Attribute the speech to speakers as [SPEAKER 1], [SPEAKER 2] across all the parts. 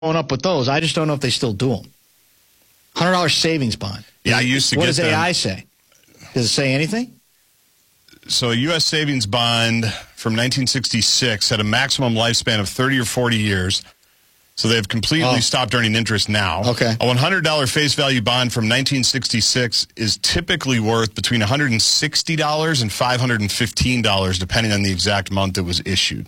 [SPEAKER 1] up with those. I just don't know if they still do them. $100 savings bond.
[SPEAKER 2] Yeah, I used to
[SPEAKER 1] What
[SPEAKER 2] get
[SPEAKER 1] does
[SPEAKER 2] them.
[SPEAKER 1] AI say? Does it say anything?
[SPEAKER 2] So a U.S. savings bond from 1966 had a maximum lifespan of 30 or 40 years. So they've completely stopped earning interest now.
[SPEAKER 1] Okay.
[SPEAKER 2] A $100 face value bond from 1966 is typically worth between $160 and $515, depending on the exact month it was issued.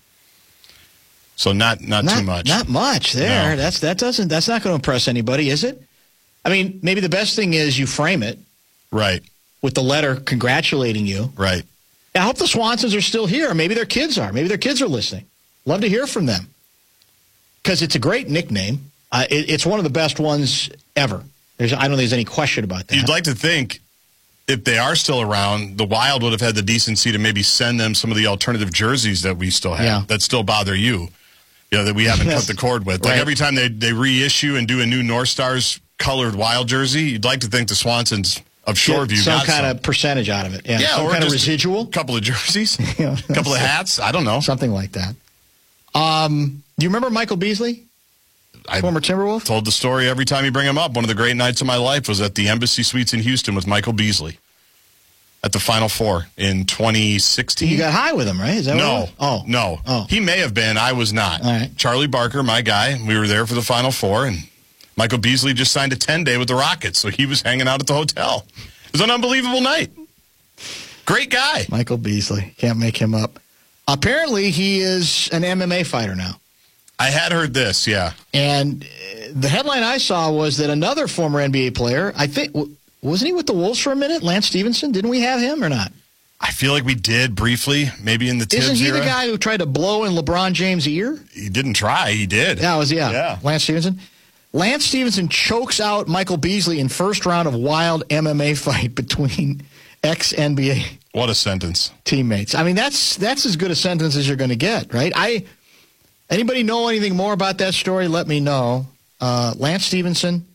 [SPEAKER 2] So not too much.
[SPEAKER 1] Not much there.
[SPEAKER 2] No.
[SPEAKER 1] That's not going to impress anybody, is it? I mean, maybe the best thing is you frame it
[SPEAKER 2] Right.
[SPEAKER 1] with the letter congratulating you.
[SPEAKER 2] Right.
[SPEAKER 1] I hope the Swansons are still here. Maybe their kids are. Maybe their kids are listening. Love to hear from them. Because it's a great nickname. It's one of the best ones ever. I don't think there's any question about that.
[SPEAKER 2] You'd like to think if they are still around, the Wild would have had the decency to maybe send them some of the alternative jerseys that we still have that still bother you, that we haven't cut the cord with. Like every time they reissue and do a new North Stars colored Wild jersey, you'd like to think the Swansons of Shoreview got
[SPEAKER 1] some kind of percentage out of it. Yeah, some
[SPEAKER 2] or
[SPEAKER 1] kind of
[SPEAKER 2] just
[SPEAKER 1] residual.
[SPEAKER 2] A couple of jerseys, a couple of hats. I don't know.
[SPEAKER 1] Something like that. Do you remember Michael Beasley? Former Timberwolf?
[SPEAKER 2] Told the story every time you bring him up. One of the great nights of my life was at the Embassy Suites in Houston with Michael Beasley at the Final Four in 2016.
[SPEAKER 1] You got high with him, right? Is that
[SPEAKER 2] No.
[SPEAKER 1] what it was?
[SPEAKER 2] No.
[SPEAKER 1] Oh.
[SPEAKER 2] He may have been. I was not.
[SPEAKER 1] All right.
[SPEAKER 2] Charlie Barker, my guy, we were there for the Final Four, and Michael Beasley just signed a 10-day with the Rockets, so he was hanging out at the hotel. It was an unbelievable night. Great guy.
[SPEAKER 1] Michael Beasley. Can't make him up. Apparently, he is an MMA fighter now.
[SPEAKER 2] I had heard this, yeah.
[SPEAKER 1] And the headline I saw was that another former NBA player, I think, wasn't he with the Wolves for a minute? Lance Stevenson? Didn't we have him or not?
[SPEAKER 2] I feel like we did briefly, maybe in the Tibbs
[SPEAKER 1] Isn't he
[SPEAKER 2] era.
[SPEAKER 1] the guy who tried to blow in LeBron James' ear?
[SPEAKER 2] He didn't try. He did.
[SPEAKER 1] Yeah. Lance Stevenson. Lance Stevenson chokes out Michael Beasley in first round of wild MMA fight between ex-NBA
[SPEAKER 2] What a sentence.
[SPEAKER 1] teammates. I mean, that's as good a sentence as you're going to get, right? Anybody know anything more about that story? Let me know. Lance Stevenson.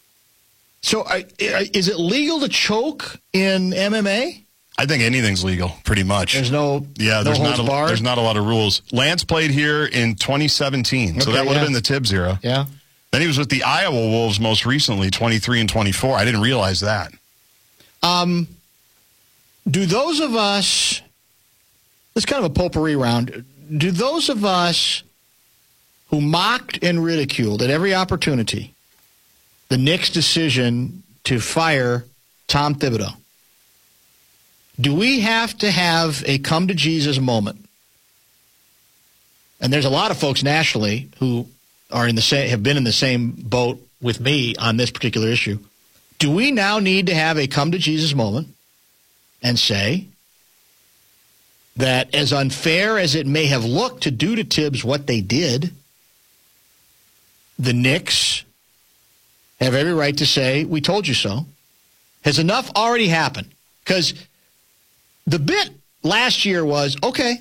[SPEAKER 1] So is it legal to choke in MMA?
[SPEAKER 2] I think anything's legal, pretty much.
[SPEAKER 1] There's no
[SPEAKER 2] there's
[SPEAKER 1] holds barred?
[SPEAKER 2] there's not a lot of rules. Lance played here in 2017, so that would have been the Tibbs era.
[SPEAKER 1] Yeah.
[SPEAKER 2] Then he was with the Iowa Wolves most recently, 23 and 24. I didn't realize that.
[SPEAKER 1] Do those of us, this is kind of a potpourri round, do those of us who mocked and ridiculed at every opportunity the Knicks' decision to fire Tom Thibodeau, do we have to have a come-to-Jesus moment? And there's a lot of folks nationally who are have been in the same boat with me on this particular issue. Do we now need to have a come-to-Jesus moment and say that as unfair as it may have looked to do to Tibbs what they did, the Knicks have every right to say, we told you so? Has enough already happened? Because the bit last year was, okay,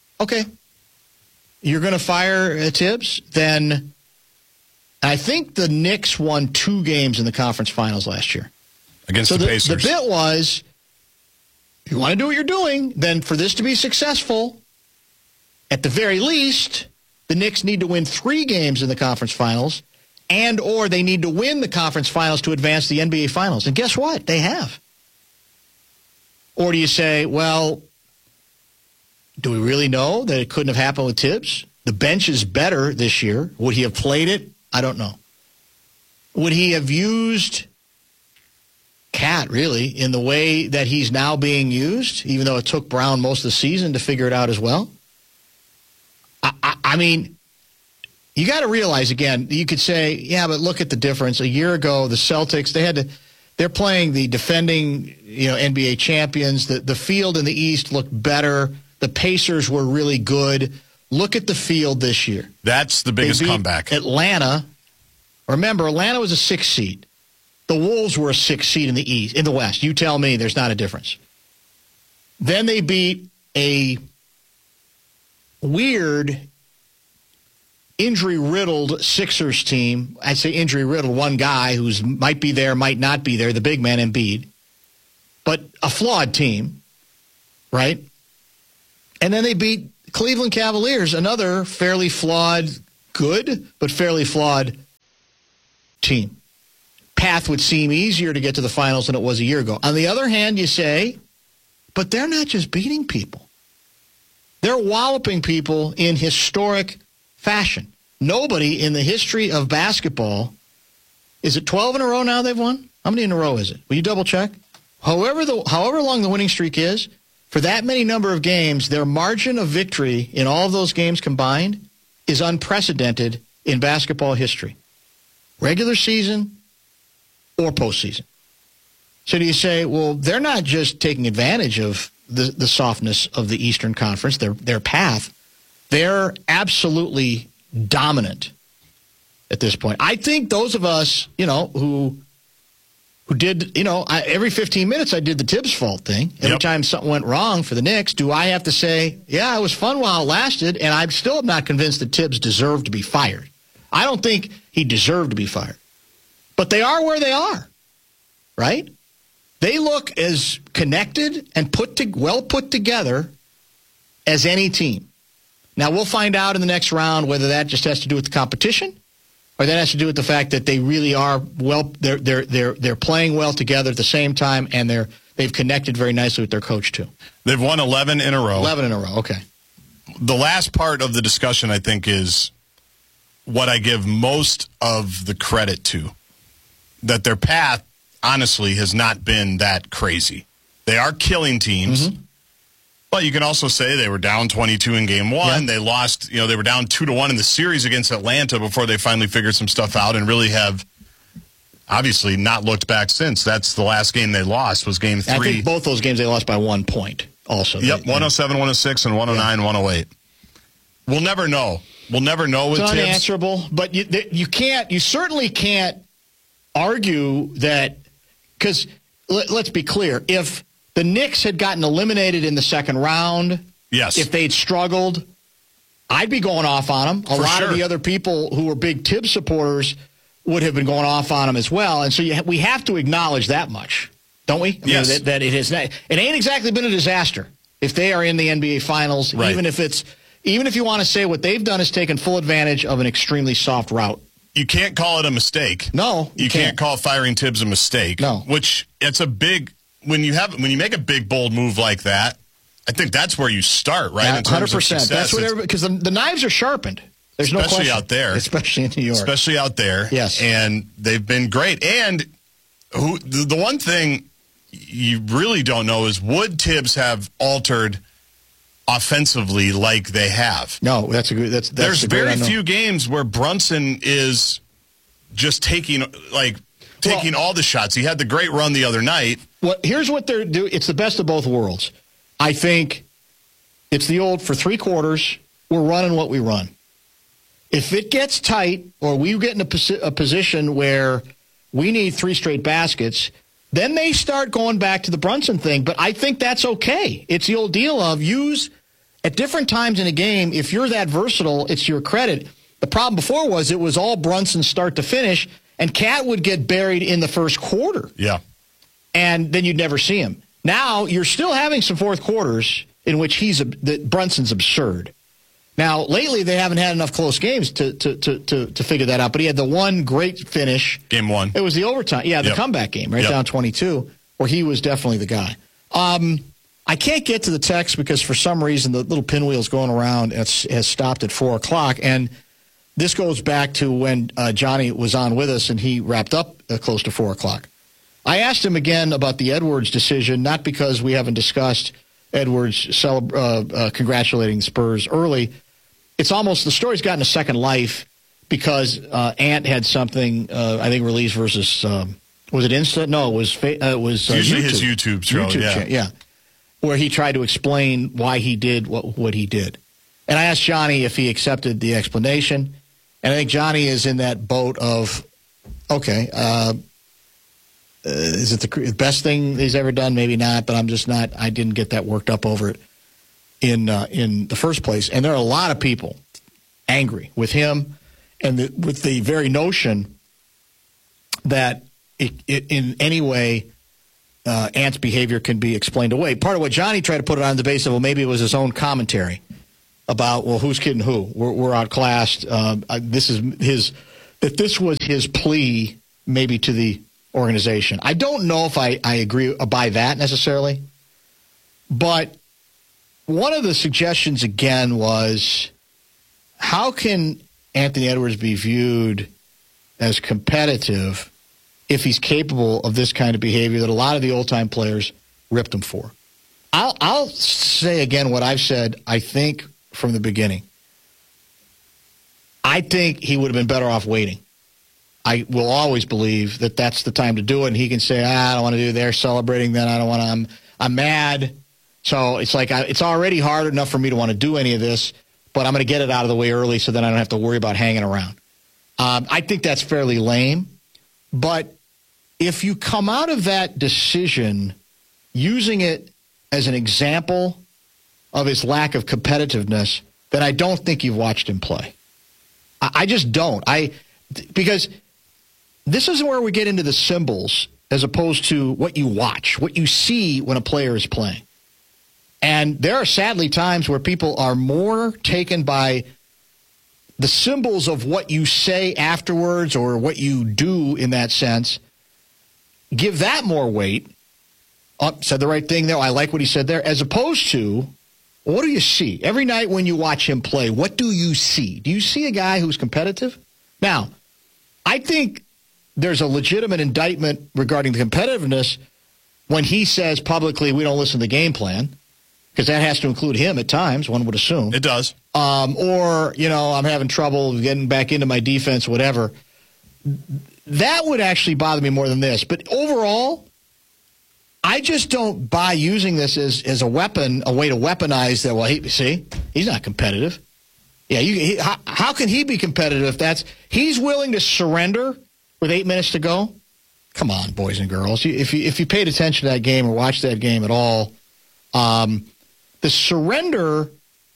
[SPEAKER 1] you're going to fire Tibbs? Then I think the Knicks won 2 games in the conference finals last year.
[SPEAKER 2] Against the Pacers.
[SPEAKER 1] The bit was, you want to do what you're doing, then for this to be successful, at the very least, the Knicks need to win 3 games in the conference finals, and or they need to win the conference finals to advance the NBA finals. And guess what? They have. Or do you say, well, do we really know that it couldn't have happened with Tibbs? The bench is better this year. Would he have played it? I don't know. Would he have used Cat, really, in the way that he's now being used, even though it took Brown most of the season to figure it out as well? I mean, you got to realize, again, you could say, yeah, but look at the difference. A year ago, the Celtics, they're playing the defending, NBA champions. The field in the East looked better. The Pacers were really good. Look at the field this year.
[SPEAKER 2] That's the biggest comeback.
[SPEAKER 1] Atlanta. Remember, Atlanta was a 6th seed. The Wolves were a 6th seed in the West. You tell me there's not a difference. Then they beat a weird, injury-riddled Sixers team. I say injury-riddled, one guy who's might be there, might not be there, the big man Embiid. But a flawed team, right? And then they beat Cleveland Cavaliers, another fairly flawed, good, but fairly flawed team. Path would seem easier to get to the finals than it was a year ago. On the other hand, you say, but they're not just beating people. They're walloping people in historic fashion. Nobody in the history of basketball, is it 12 in a row now they've won? How many in a row is it? Will you double check? However long the winning streak is, for that many number of games, their margin of victory in all of those games combined is unprecedented in basketball history. Regular season or postseason. So do you say, well, they're not just taking advantage of the softness of the Eastern Conference, their path. They're absolutely dominant at this point. I think those of us, who did, every 15 minutes I did the Tibbs fault thing. Every time something went wrong for the Knicks, do I have to say, yeah, it was fun while it lasted, and I'm still not convinced that Tibbs deserved to be fired. I don't think he deserved to be fired. But they are where they are, right? They look as connected and well put together as any team. Now, we'll find out in the next round whether that just has to do with the competition or that has to do with the fact that they really are they're playing well together at the same time, and they've connected very nicely with their coach, too.
[SPEAKER 2] They've won 11 in a row.
[SPEAKER 1] 11 in a row, okay.
[SPEAKER 2] The last part of the discussion, I think, is what I give most of the credit to, that their path, honestly, has not been that crazy. They are killing teams. Mm-hmm. But you can also say they were down 22 in game one. Yeah. They lost, they were down 2-1 in the series against Atlanta before they finally figured some stuff out and really have obviously not looked back since. That's the last game they lost was game 3.
[SPEAKER 1] I think both those games they lost by 1 point also.
[SPEAKER 2] Yep, 107-106 and 109-108. We'll never know. We'll never know with
[SPEAKER 1] Tibbs.
[SPEAKER 2] Tibbs.
[SPEAKER 1] It's unanswerable, but you certainly can't argue that, because let's be clear, if the Knicks had gotten eliminated in the second round,
[SPEAKER 2] yes,
[SPEAKER 1] if they'd struggled, I'd be going off on them. A lot of the other people who were big Tibbs supporters would have been going off on them as well. And so we have to acknowledge that much, don't we?
[SPEAKER 2] Yes.
[SPEAKER 1] That it has not, it ain't exactly been a disaster if they are in the NBA Finals,
[SPEAKER 2] right.
[SPEAKER 1] even if you want to say what they've done is taken full advantage of an extremely soft route.
[SPEAKER 2] You can't call it a mistake.
[SPEAKER 1] No,
[SPEAKER 2] you can't call firing Tibbs a mistake.
[SPEAKER 1] No,
[SPEAKER 2] which it's a big when you make a big bold move like that. I think that's where you start, right?
[SPEAKER 1] Yeah, 100%. That's what because the knives are sharpened. There's no question.
[SPEAKER 2] Especially out there,
[SPEAKER 1] especially in New York,
[SPEAKER 2] especially out there.
[SPEAKER 1] Yes,
[SPEAKER 2] and they've been great. And the one thing you really don't know is would Tibbs have altered offensively like they have?
[SPEAKER 1] No, that's a good.
[SPEAKER 2] There's very few games where Brunson is just taking all the shots. He had the great run the other night.
[SPEAKER 1] Well, here's what they're doing. It's the best of both worlds. I think it's the old for 3 quarters, we're running what we run. If it gets tight or we get in a position where we need 3 straight baskets, then they start going back to the Brunson thing. But I think that's okay. It's the old deal of use at different times in a game. If you're that versatile, it's your credit. The problem before was it was all Brunson start to finish, and Cat would get buried in the first quarter.
[SPEAKER 2] Yeah.
[SPEAKER 1] And then you'd never see him. Now you're still having some fourth quarters in which Brunson's absurd. Now lately they haven't had enough close games to figure that out. But he had the one great finish.
[SPEAKER 2] Game 1.
[SPEAKER 1] It was the overtime. Yeah, the comeback game, right down 22, where he was definitely the guy. I can't get to the text because for some reason the little pinwheel's going around has stopped at 4 o'clock. And this goes back to when Johnny was on with us and he wrapped up close to 4 o'clock. I asked him again about the Edwards decision, not because we haven't discussed Edwards congratulating the Spurs early. It's almost the story's gotten a second life because Ant had something, I think, released versus, was it Insta? No, it was
[SPEAKER 2] usually
[SPEAKER 1] YouTube.
[SPEAKER 2] His YouTube show,
[SPEAKER 1] yeah, where he tried to explain why he did what he did. And I asked Johnny if he accepted the explanation, and I think Johnny is in that boat of, okay, is it the best thing he's ever done? Maybe not, but I didn't get that worked up over it in the first place. And there are a lot of people angry with him and with the very notion that it in any way Ant's behavior can be explained away. Part of what Johnny tried to put it on the basis of, well, maybe it was his own commentary about, well, who's kidding who? We're outclassed. This is that this was his plea maybe to the organization. I don't know if I agree by that necessarily, but one of the suggestions again was, how can Anthony Edwards be viewed as competitive if he's capable of this kind of behavior that a lot of the old-time players ripped him for? I'll say again what I've said, I think, from the beginning. I think he would have been better off waiting. I will always believe that that's the time to do it, and he can say, I don't want to do it. They're celebrating, then I don't want to. I'm mad. So it's like it's already hard enough for me to want to do any of this, but I'm going to get it out of the way early so then I don't have to worry about hanging around. I think that's fairly lame. But if you come out of that decision using it as an example of his lack of competitiveness, then I don't think you've watched him play. I just don't. Because this is where we get into the symbols as opposed to what you watch, what you see when a player is playing. And there are sadly times where people are more taken by the symbols of what you say afterwards or what you do in that sense. Give that more weight. Said the right thing there. I like what he said there. As opposed to, what do you see? Every night when you watch him play, what do you see? Do you see a guy who's competitive? Now, I think there's a legitimate indictment regarding the competitiveness when he says publicly we don't listen to the game plan, because that has to include him at times, one would assume.
[SPEAKER 2] It does.
[SPEAKER 1] Or, I'm having trouble getting back into my defense, whatever. That would actually bother me more than this. But overall, I just don't buy using this as a weapon, a way to weaponize that. Well, he's not competitive. Yeah, how can he be competitive if he's willing to surrender with 8 minutes to go? Come on, boys and girls. If you paid attention to that game or watched that game at all, the surrender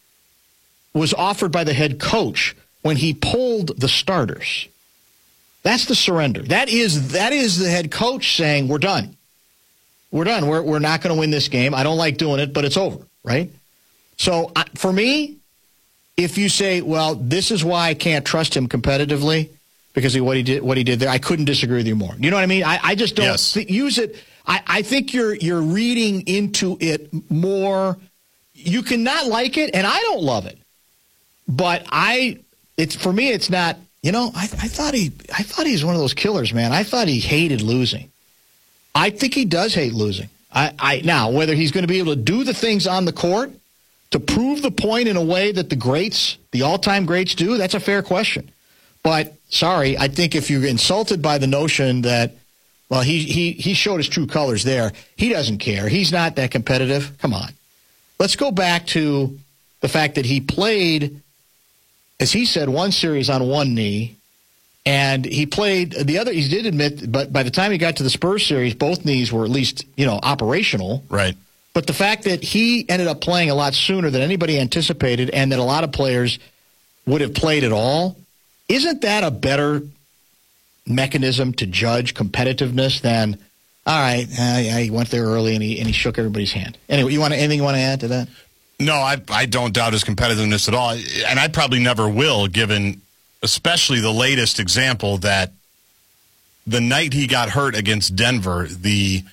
[SPEAKER 1] was offered by the head coach when he pulled the starters. That's the surrender. That is the head coach saying, we're done. We're done. We're not going to win this game. I don't like doing it, but it's over, right? So for me, if you say, well, this is why I can't trust him competitively because of what he did there, I couldn't disagree with you more. You know what I mean? I just don't use it. I think you're reading into it more. You can not like it, and I don't love it. But for me, it's not. I thought he's one of those killers, man. I thought he hated losing. I think he does hate losing. Now, whether he's going to be able to do the things on the court to prove the point in a way that the all-time greats do, that's a fair question. But, sorry, I think if you're insulted by the notion that, well, he showed his true colors there, he doesn't care. He's not that competitive. Come on. Let's go back to the fact that he played, as he said, one series on one knee, and he played the other. He did admit, but by the time he got to the Spurs series, both knees were at least, operational.
[SPEAKER 2] Right.
[SPEAKER 1] But the fact that he ended up playing a lot sooner than anybody anticipated and that a lot of players would have played at all, isn't that a better mechanism to judge competitiveness than, all right, he went there early and he shook everybody's hand? Anyway, anything you want to add to that?
[SPEAKER 2] No, I don't doubt his competitiveness at all. And I probably never will, given especially the latest example that the night he got hurt against Denver, the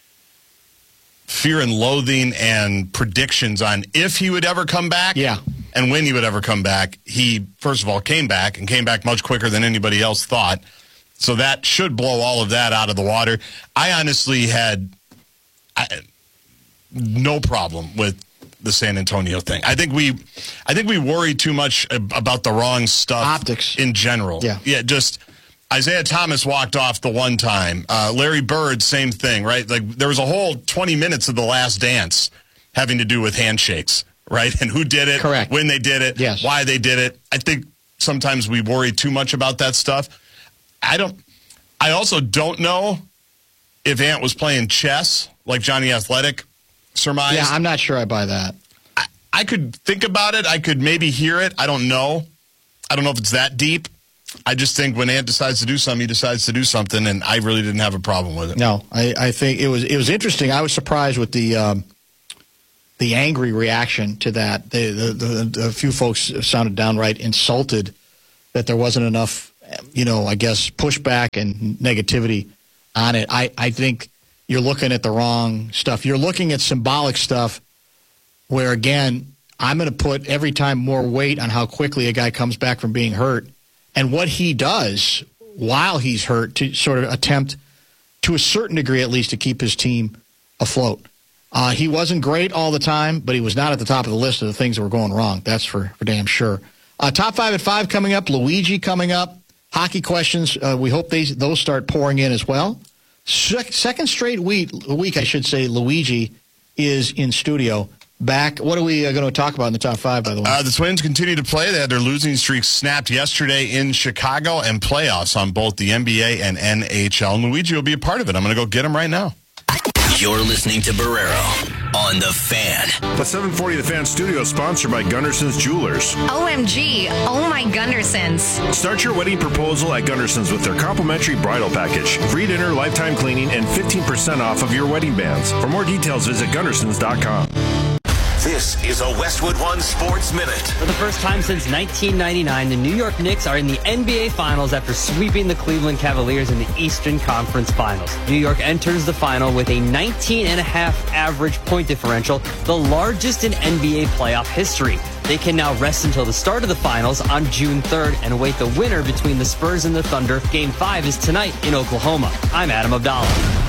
[SPEAKER 2] fear and loathing and predictions on if he would ever come back and when he would ever come back, he, first of all, came back much quicker than anybody else thought. So that should blow all of that out of the water. I honestly had no problem with the San Antonio thing. I think we worry too much about the wrong stuff.
[SPEAKER 1] Optics.
[SPEAKER 2] In general. Yeah, just Isaiah Thomas walked off the one time. Larry Bird, same thing, right? Like there was a whole 20 minutes of The Last Dance having to do with handshakes, right? And who did it,
[SPEAKER 1] correct,
[SPEAKER 2] when they did it,
[SPEAKER 1] yes,
[SPEAKER 2] why they did it. I think sometimes we worry too much about that stuff. I also don't know if Ant was playing chess like Johnny Athletic surmised.
[SPEAKER 1] Yeah, I'm not sure I buy that.
[SPEAKER 2] I could think about it. I could maybe hear it. I don't know. I don't know if it's that deep. I just think when Ant decides to do something, he decides to do something, and I really didn't have a problem with it.
[SPEAKER 1] No, I think it was interesting. I was surprised with the angry reaction to that. A few folks sounded downright insulted that there wasn't enough I guess, pushback and negativity on it. I think you're looking at the wrong stuff. You're looking at symbolic stuff where, again, I'm going to put every time more weight on how quickly a guy comes back from being hurt and what he does while he's hurt to sort of attempt, to a certain degree at least, to keep his team afloat. He wasn't great all the time, but he was not at the top of the list of the things that were going wrong. That's for damn sure. Top 5 at 5 coming up. Luigi coming up. Hockey questions. We hope those start pouring in as well. Second straight week, I should say, Luigi is in studio. Back. What are we going to talk about in the top 5, by the way?
[SPEAKER 2] The Twins continue to play. They had their losing streak snapped yesterday in Chicago, and playoffs on both the NBA and NHL. And Luigi will be a part of it. I'm going to go get him right now.
[SPEAKER 3] You're listening to Barrero on The Fan.
[SPEAKER 4] The 740 The Fan studio is sponsored by Gunderson's Jewelers.
[SPEAKER 5] OMG, oh my Gundersons.
[SPEAKER 4] Start your wedding proposal at Gunderson's with their complimentary bridal package. Free dinner, lifetime cleaning, and 15% off of your wedding bands. For more details, visit Gundersons.com.
[SPEAKER 3] This is a Westwood One Sports Minute.
[SPEAKER 6] For the first time since 1999, the New York Knicks are in the NBA Finals after sweeping the Cleveland Cavaliers in the Eastern Conference Finals. New York enters the final with a 19.5 average point differential, the largest in NBA playoff history. They can now rest until the start of the finals on June 3rd and await the winner between the Spurs and the Thunder. Game 5 is tonight in Oklahoma. I'm Adam Abdallah.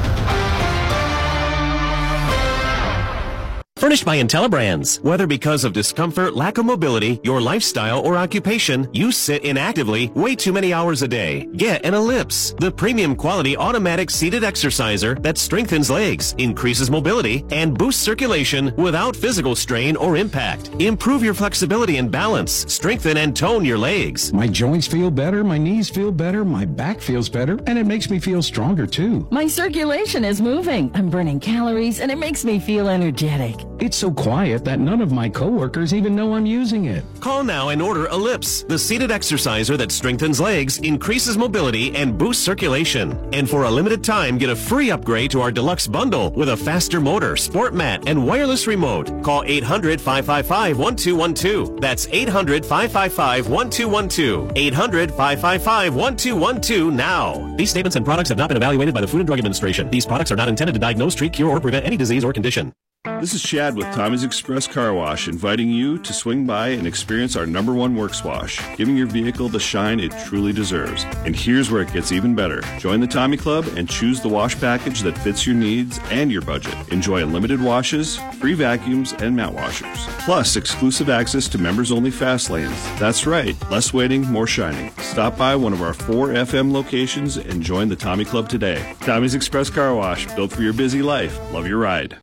[SPEAKER 7] Furnished by IntelliBrands. Whether because of discomfort, lack of mobility, your lifestyle, or occupation, you sit inactively way too many hours a day. Get an Ellipse, the premium quality automatic seated exerciser that strengthens legs, increases mobility, and boosts circulation without physical strain or impact. Improve your flexibility and balance. Strengthen and tone your legs.
[SPEAKER 8] My joints feel better, my knees feel better, my back feels better, and it makes me feel stronger too.
[SPEAKER 9] My circulation is moving. I'm burning calories, and it makes me feel energetic.
[SPEAKER 8] It's so quiet that none of my coworkers even know I'm using it.
[SPEAKER 7] Call now and order Ellipse, the seated exerciser that strengthens legs, increases mobility, and boosts circulation. And for a limited time, get a free upgrade to our deluxe bundle with a faster motor, sport mat, and wireless remote. Call 800-555-1212. That's 800-555-1212. 800-555-1212 now. These statements and products have not been evaluated by the Food and Drug Administration. These products are not intended to diagnose, treat, cure, or prevent any disease or condition.
[SPEAKER 10] This is Chad with Tommy's Express Car Wash, inviting you to swing by and experience our #1 works wash, giving your vehicle the shine it truly deserves. And here's where it gets even better. Join the Tommy Club and choose the wash package that fits your needs and your budget. Enjoy unlimited washes, free vacuums, and mat washers. Plus, exclusive access to members-only fast lanes. That's right, less waiting, more shining. Stop by one of our 4 FM locations and join the Tommy Club today. Tommy's Express Car Wash, built for your busy life. Love your ride.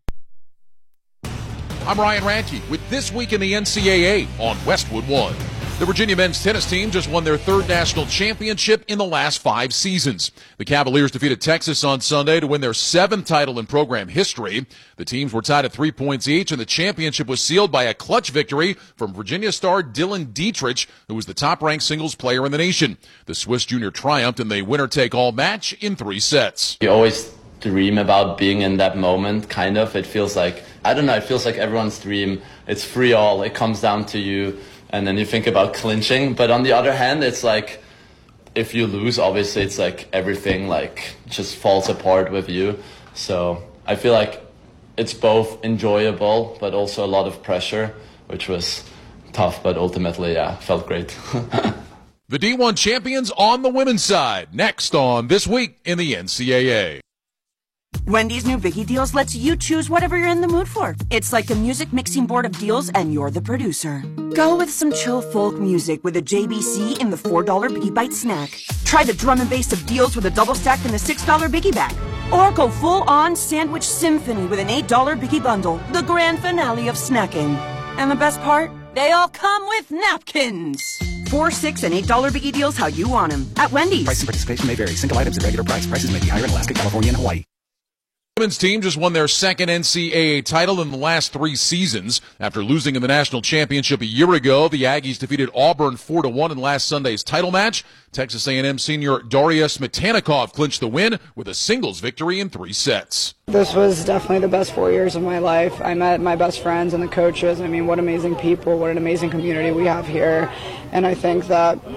[SPEAKER 11] I'm Ryan Ranke with This Week in the NCAA on Westwood One. The Virginia men's tennis team just won their 3rd national championship in the last 5 seasons. The Cavaliers defeated Texas on Sunday to win their 7th title in program history. The teams were tied at 3 points each, and the championship was sealed by a clutch victory from Virginia star Dylan Dietrich, who was the top-ranked singles player in the nation. The Swiss junior triumphed in the winner-take-all match in 3 sets.
[SPEAKER 12] You always dream about being in that moment, kind of. It feels like, I don't know, it feels like everyone's dream. It's free all. It comes down to you, and then you think about clinching. But on the other hand, it's like, if you lose, obviously it's like everything like just falls apart with you. So I feel like it's both enjoyable, but also a lot of pressure, which was tough, but ultimately, yeah, felt great.
[SPEAKER 11] The D1 champions on the women's side, next on This Week in the NCAA.
[SPEAKER 13] Wendy's new Biggie Deals lets you choose whatever you're in the mood for. It's like a music mixing board of deals, and you're the producer. Go with some chill folk music with a JBC in the $4 Biggie Bite snack. Try the drum and bass of deals with a double stack in the $6 Biggie Bag. Or go full-on sandwich symphony with an $8 Biggie Bundle, the grand finale of snacking. And the best part? They all come with napkins. $4, $6, and $8 Biggie Deals how you want them at Wendy's.
[SPEAKER 14] Price and participation may vary. Single items at regular price. Prices may be higher in Alaska, California, and Hawaii.
[SPEAKER 11] The women's team just won their 2nd NCAA title in the last 3 seasons. After losing in the national championship a year ago, the Aggies defeated Auburn 4-1 in last Sunday's title match. Texas A&M senior Daria Smetannikoff clinched the win with a singles victory in 3 sets.
[SPEAKER 15] This was definitely the best 4 years of my life. I met my best friends and the coaches. I mean, what amazing people, what an amazing community we have here. And I think that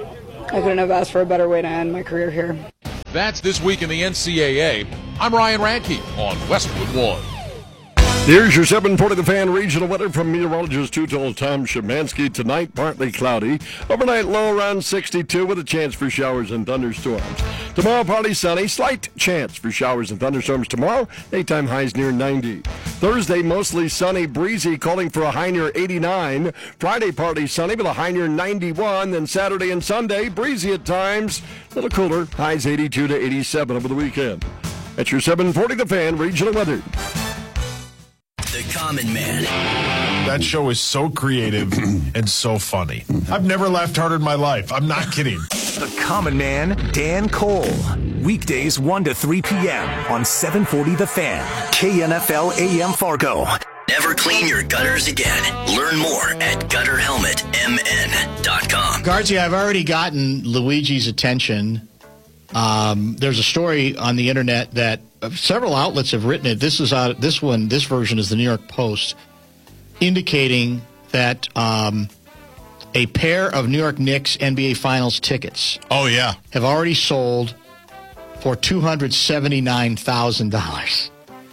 [SPEAKER 15] I couldn't have asked for a better way to end my career here.
[SPEAKER 11] That's This Week in the NCAA. I'm Ryan Radke on Westwood One.
[SPEAKER 16] Here's your 740 The Fan regional weather from meteorologist two-told Tom Szymanski. Tonight, partly cloudy. Overnight low around 62 with a chance for showers and thunderstorms. Tomorrow, partly sunny. Slight chance for showers and thunderstorms tomorrow. Daytime highs near 90. Thursday, mostly sunny, breezy, calling for a high near 89. Friday, partly sunny with a high near 91. Then Saturday and Sunday, breezy at times. A little cooler. Highs 82 to 87 over the weekend. That's your 740 The Fan regional weather.
[SPEAKER 3] The Common Man.
[SPEAKER 17] That show is so creative and so funny. I've never laughed harder in my life. I'm not kidding.
[SPEAKER 18] The Common Man, Dan Cole. Weekdays 1 to 3 p.m. on 740 The Fan. KNFL AM Fargo.
[SPEAKER 3] Never clean your gutters again. Learn more at gutterhelmetmn.com.
[SPEAKER 1] Garzi, I've already gotten Luigi's attention. There's a story on the internet that several outlets have written it. This version is the New York Post, indicating that a pair of New York Knicks NBA Finals tickets have already sold for $279,000.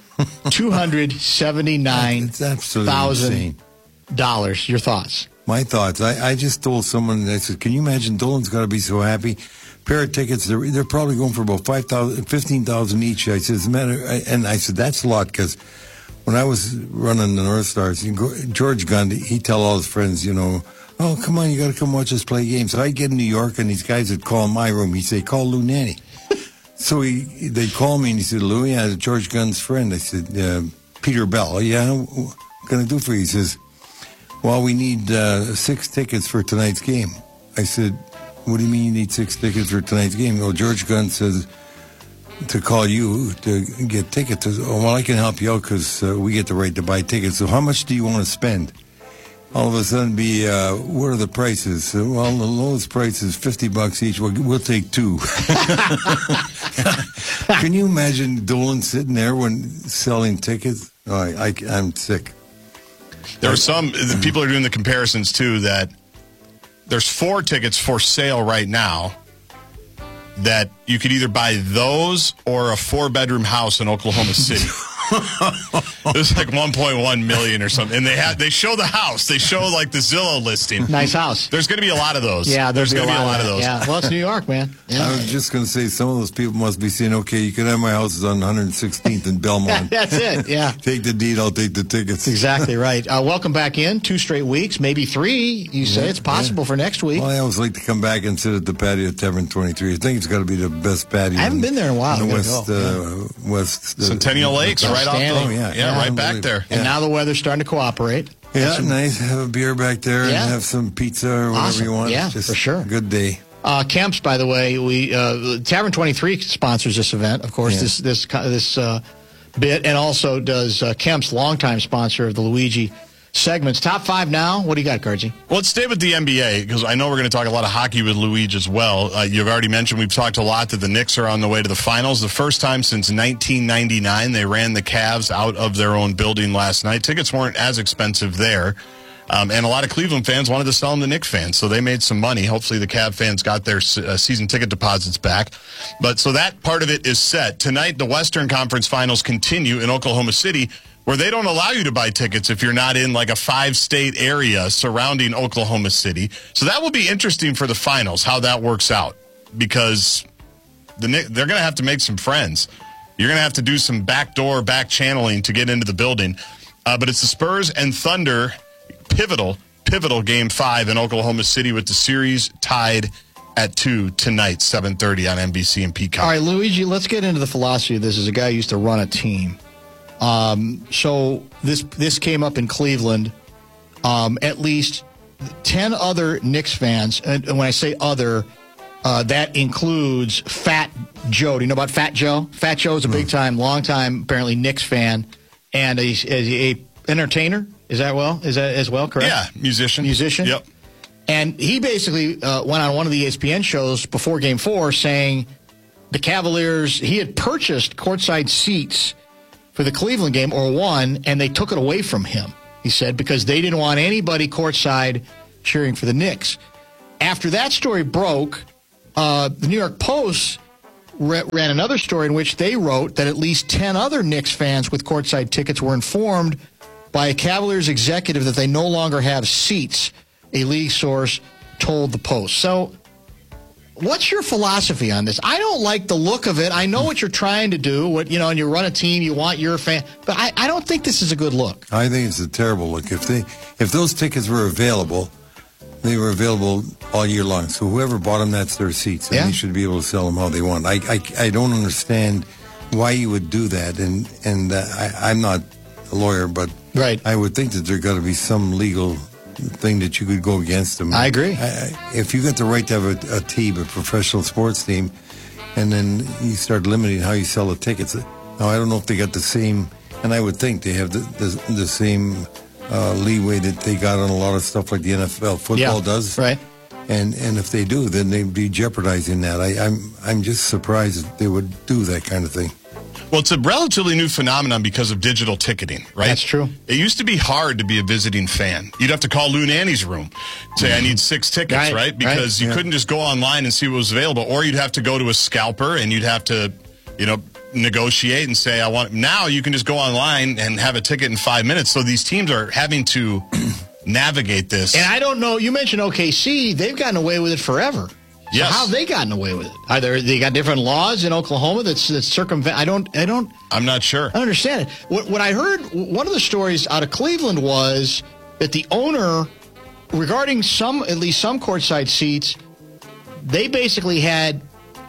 [SPEAKER 1] $279,000. Your thoughts?
[SPEAKER 19] My thoughts. I just told someone, I said, can you imagine Dolan's got to be so happy? Pair of tickets, they're probably going for about $15,000 each. I said, and I said, that's a lot, because when I was running the North Stars, George Gundy, he'd tell all his friends, oh, come on, you got to come watch us play games. So I'd get in New York, and these guys would call my room. He'd say, call Lou Nanny. So they'd call me, and he said, Lou, yeah, George Gunn's friend. I said, Peter Bell. Oh, yeah, what can I do for you? He says, well, we need 6 tickets for tonight's game. I said, what do you mean you need 6 tickets for tonight's game? Well, George Gunn says to call you to get tickets. Well, I can help you out because we get the right to buy tickets. So how much do you want to spend? All of a sudden what are the prices? Well, the lowest price is $50 each. We'll take 2. Can you imagine Dolan sitting there when selling tickets? Oh, I'm sick.
[SPEAKER 2] There are some people are doing the comparisons too that there's 4 tickets for sale right now that you could either buy those or a 4-bedroom house in Oklahoma City. It was like $1.1 million or something, and they show the house. They show like the Zillow listing.
[SPEAKER 1] Nice house.
[SPEAKER 2] There's going to be a lot of those.
[SPEAKER 1] Yeah, there's going to be a lot of those.
[SPEAKER 2] Yeah.
[SPEAKER 1] Well, it's New York, man. Yeah.
[SPEAKER 19] I was just going to say some of those people must be saying, "Okay, you can have my houses on 116th and Belmont."
[SPEAKER 1] That's it. Yeah.
[SPEAKER 19] Take the deed. I'll take the tickets.
[SPEAKER 1] Exactly right. Welcome back in. 2 straight weeks, maybe 3. You say it's possible for next week.
[SPEAKER 19] Well, I always like to come back and sit at the patio Tavern 23. I think it's got to be the best patio.
[SPEAKER 1] I haven't been there in a while.
[SPEAKER 19] In the West
[SPEAKER 2] Centennial Lakes, right off. Yeah, right back there.
[SPEAKER 1] And now the weather's starting to cooperate.
[SPEAKER 19] Yeah, nice. Have a beer back there and have some pizza or whatever you want.
[SPEAKER 1] Yeah,
[SPEAKER 19] just
[SPEAKER 1] for sure.
[SPEAKER 19] Good day.
[SPEAKER 1] Kemp's, by the way, Tavern 23 sponsors this event, of course, this bit, and also does Kemp's, longtime sponsor of the Luigi segments. Top 5 now. What do you got, Gargi?
[SPEAKER 2] Well, let's stay with the NBA because I know we're going to talk a lot of hockey with Luigi as well. You've already mentioned, we've talked a lot that the Knicks are on the way to the finals. The first time since 1999, they ran the Cavs out of their own building last night. Tickets weren't as expensive there. And a lot of Cleveland fans wanted to sell them to Knicks fans, so they made some money. Hopefully the Cav fans got their season ticket deposits back. But so that part of it is set. Tonight, the Western Conference Finals continue in Oklahoma City, where they don't allow you to buy tickets if you're not in like a 5-state area surrounding Oklahoma City. So that will be interesting for the finals, how that works out, because they're going to have to make some friends. You're going to have to do some back channeling to get into the building. But it's the Spurs and Thunder pivotal Game 5 in Oklahoma City with the series tied at 2 tonight, 7:30 on NBC and Peacock.
[SPEAKER 1] All right, Luigi, let's get into the philosophy of this. As a guy who used to run a team. So this came up in Cleveland. At least 10 other Knicks fans, and when I say other, that includes Fat Joe. Do you know about Fat Joe? Fat Joe is a big-time, long-time, apparently Knicks fan, and a entertainer. Is that as well, correct?
[SPEAKER 2] Yeah, musician.
[SPEAKER 1] Yep. And he basically went on one of the ESPN shows before Game 4 saying the Cavaliers, he had purchased courtside seats for the Cleveland game, or won, and they took it away from him, he said, because they didn't want anybody courtside cheering for the Knicks. After that story broke, the New York Post ran another story in which they wrote that at least 10 other Knicks fans with courtside tickets were informed by a Cavaliers executive that they no longer have seats, a league source told the Post. So what's your philosophy on this? I don't like the look of it. I know what you're trying to do. And you run a team, you want your fan. But I don't think this is a good look.
[SPEAKER 19] I think it's a terrible look. If those tickets were available, they were available all year long. So whoever bought them, that's their seats. And they should be able to sell them how they want. I don't understand why you would do that. And I'm not a lawyer, but I would think that there's got to be some legal thing that you could go against them.
[SPEAKER 1] I agree.
[SPEAKER 19] If you got the right to have a team, a professional sports team, and then you start limiting how you sell the tickets. Now, I don't know if they got the same, and I would think they have the same leeway that they got on a lot of stuff like the NFL football does.
[SPEAKER 1] Right.
[SPEAKER 19] And if they do, then they'd be jeopardizing that. I'm just surprised that they would do that kind of thing.
[SPEAKER 2] Well, it's a relatively new phenomenon because of digital ticketing, right?
[SPEAKER 1] That's true.
[SPEAKER 2] It used to be hard to be a visiting fan. You'd have to call Lou Nanny's room, say, I need 6 tickets, right? Because you couldn't just go online and see what was available, or you'd have to go to a scalper and you'd have to, negotiate and say, I want. Now you can just go online and have a ticket in 5 minutes. So these teams are having to navigate this.
[SPEAKER 1] And I don't know, you mentioned OKC, they've gotten away with it forever. So
[SPEAKER 2] yes.
[SPEAKER 1] How have they gotten away with it? Either they got different laws in Oklahoma that circumvent.
[SPEAKER 2] I'm not sure.
[SPEAKER 1] I don't understand it. What I heard, one of the stories out of Cleveland was that the owner, regarding at least some courtside seats, they basically had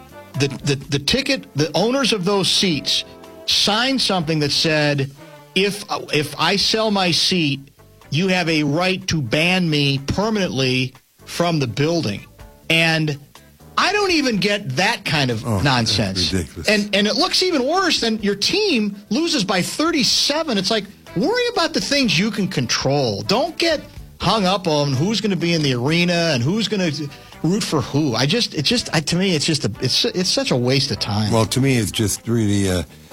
[SPEAKER 1] the ticket. The owners of those seats signed something that said, if I sell my seat, you have a right to ban me permanently from the building. And I don't even get that kind of nonsense.
[SPEAKER 19] That's ridiculous.
[SPEAKER 1] And it looks even worse than your team loses by 37. It's like, worry about the things you can control. Don't get hung up on who's going to be in the arena and who's going to root for who. To me, it's such a waste of time.
[SPEAKER 19] Well, to me, it's just really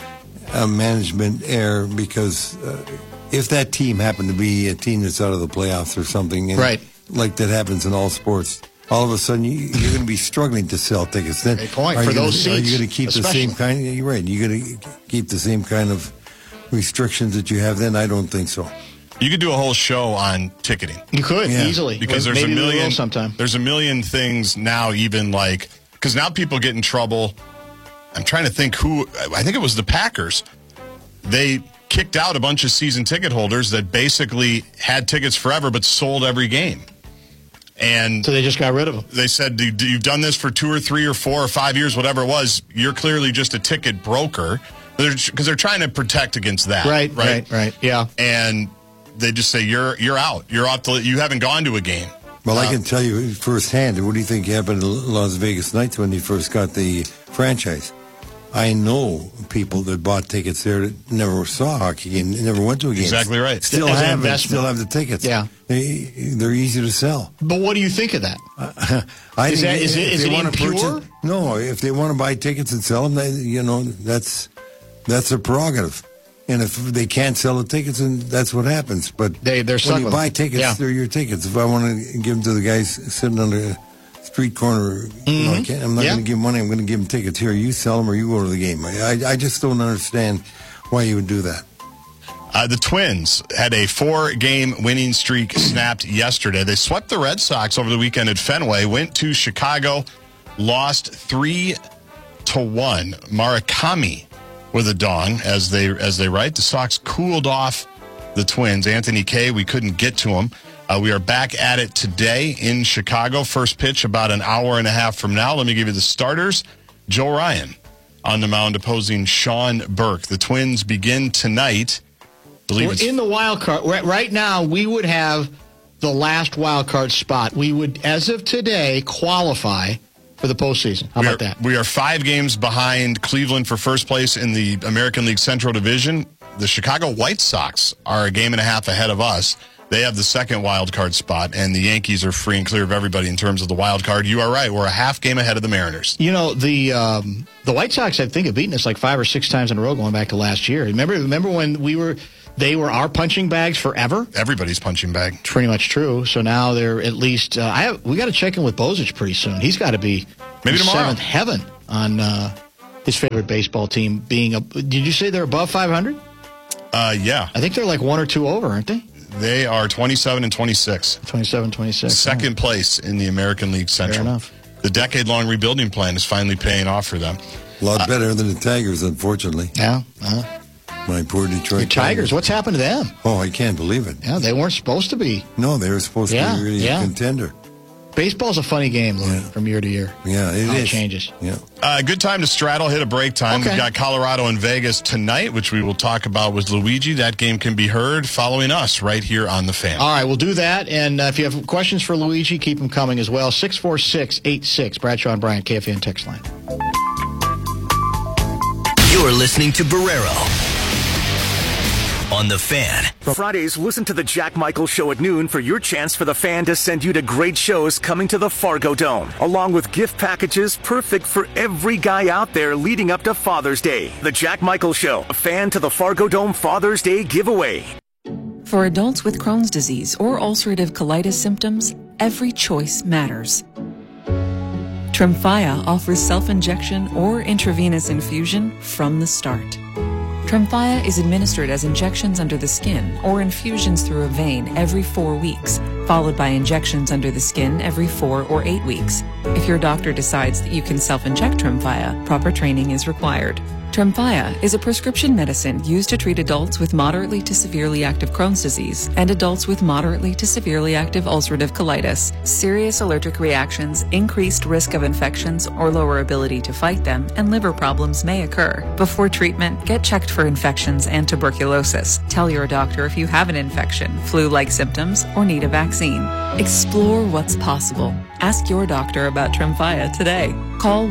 [SPEAKER 19] a management error because if that team happened to be a team that's out of the playoffs or something, like that happens in all sports, all of a sudden you're going to be struggling to sell tickets. Then,
[SPEAKER 1] great point for those seats.
[SPEAKER 19] Are you going to keep the same kind? You're right. You're going to keep the same kind of restrictions that you have. Then I don't think so.
[SPEAKER 2] You could do a whole show on ticketing.
[SPEAKER 1] You could easily
[SPEAKER 2] because there's
[SPEAKER 1] maybe
[SPEAKER 2] a million.
[SPEAKER 1] Sometime.
[SPEAKER 2] There's a million things now. Even because now people get in trouble. I'm trying to think who. I think it was the Packers. They kicked out a bunch of season ticket holders that basically had tickets forever but sold every game. And
[SPEAKER 1] so they just got rid of them.
[SPEAKER 2] They said, you've done this for 2 or 3 or 4 or 5 years, whatever it was. You're clearly just a ticket broker. Because they're trying to protect against that.
[SPEAKER 1] Right. Yeah.
[SPEAKER 2] And they just say, you're out. You're out. You haven't gone to a game.
[SPEAKER 19] Well, I can tell you firsthand, what do you think happened to Las Vegas Knights when they first got the franchise? I know people that bought tickets there that never saw a hockey game, never went to a game.
[SPEAKER 2] Exactly right.
[SPEAKER 19] Still have the tickets.
[SPEAKER 1] Yeah.
[SPEAKER 19] They're easy to sell.
[SPEAKER 1] But what do you think of that? Is it impure?
[SPEAKER 19] No, if they want to buy tickets and sell them, that's their prerogative. And if they can't sell the tickets, then that's what happens. But
[SPEAKER 1] they're
[SPEAKER 19] when you buy tickets, they're your tickets. If I want to give them to the guys sitting on the street corner, I'm not going to give them money. I'm going to give them tickets. Here, you sell them or you go to the game. I just don't understand why you would do that.
[SPEAKER 2] The Twins had a 4-game winning streak snapped yesterday. They swept the Red Sox over the weekend at Fenway, went to Chicago, lost 3-1. Murakami with a dong, as they write. The Sox cooled off the Twins. Anthony Kay, we couldn't get to him. We are back at it today in Chicago. First pitch about an hour and a half from now. Let me give you the starters. Joe Ryan on the mound opposing Sean Burke. The Twins begin tonight.
[SPEAKER 1] We're in the wild card. Right now, we would have the last wild card spot. We would, as of today, qualify for the postseason. How about that?
[SPEAKER 2] We are 5 games behind Cleveland for first place in the American League Central Division. The Chicago White Sox are a game and a half ahead of us. They have the second wild card spot, and the Yankees are free and clear of everybody in terms of the wild card. You are right. We're a half game ahead of the Mariners. The
[SPEAKER 1] White Sox, I think, have beaten us like 5 or 6 times in a row going back to last year. Remember when we were they were our punching bags forever.
[SPEAKER 2] Everybody's punching bag.
[SPEAKER 1] Pretty much true. So now they're at least. We got to check in with Bozich pretty soon. He's got to be
[SPEAKER 2] maybe tomorrow.
[SPEAKER 1] Seventh heaven on his favorite baseball team being. Did you say they're above 500?
[SPEAKER 2] Yeah.
[SPEAKER 1] I think they're like 1 or 2 over, aren't they?
[SPEAKER 2] They are 27 and 26.
[SPEAKER 1] 27-26.
[SPEAKER 2] Second place in the American League Central.
[SPEAKER 1] Fair enough.
[SPEAKER 2] The decade-long rebuilding plan is finally paying off for them.
[SPEAKER 19] A lot better than the Tigers, unfortunately.
[SPEAKER 1] Yeah.
[SPEAKER 19] My poor Detroit
[SPEAKER 1] Tigers. What's happened to them?
[SPEAKER 19] Oh, I can't believe it.
[SPEAKER 1] Yeah, they weren't supposed to be.
[SPEAKER 19] No, they were supposed to be really a contender.
[SPEAKER 1] Baseball's a funny game, Lou, from year to year.
[SPEAKER 19] Yeah, it
[SPEAKER 1] changes.
[SPEAKER 19] Yeah.
[SPEAKER 2] Good time to straddle, hit a break time.
[SPEAKER 1] Okay.
[SPEAKER 2] We've got Colorado and Vegas tonight, which we will talk about with Luigi. That game can be heard following us right here on The Fan.
[SPEAKER 1] All right, we'll do that. And if you have questions for Luigi, keep them coming as well. 64686, Bradshaw and Bryant, KFN text line.
[SPEAKER 3] You're listening to Barrero on The Fan.
[SPEAKER 18] Fridays, listen to the Jack Michaels Show at noon for your chance for The Fan to send you to great shows coming to the Fargo Dome, along with gift packages perfect for every guy out there leading up to Father's Day. The Jack Michaels Show, a Fan to the Fargo Dome Father's Day giveaway.
[SPEAKER 20] For adults with Crohn's disease or ulcerative colitis symptoms, every choice matters. Tremfya offers self-injection or intravenous infusion from the start. Tremfya is administered as injections under the skin or infusions through a vein every 4 weeks, followed by injections under the skin every 4 or 8 weeks. If your doctor decides that you can self-inject Tremfya, proper training is required. Tremfya is a prescription medicine used to treat adults with moderately to severely active Crohn's disease and adults with moderately to severely active ulcerative colitis. Serious allergic reactions, increased risk of infections or lower ability to fight them, and liver problems may occur. Before treatment, get checked for infections and tuberculosis. Tell your doctor if you have an infection, flu-like symptoms, or need a vaccine. Explore what's possible. Ask your doctor about Tremfya today. Call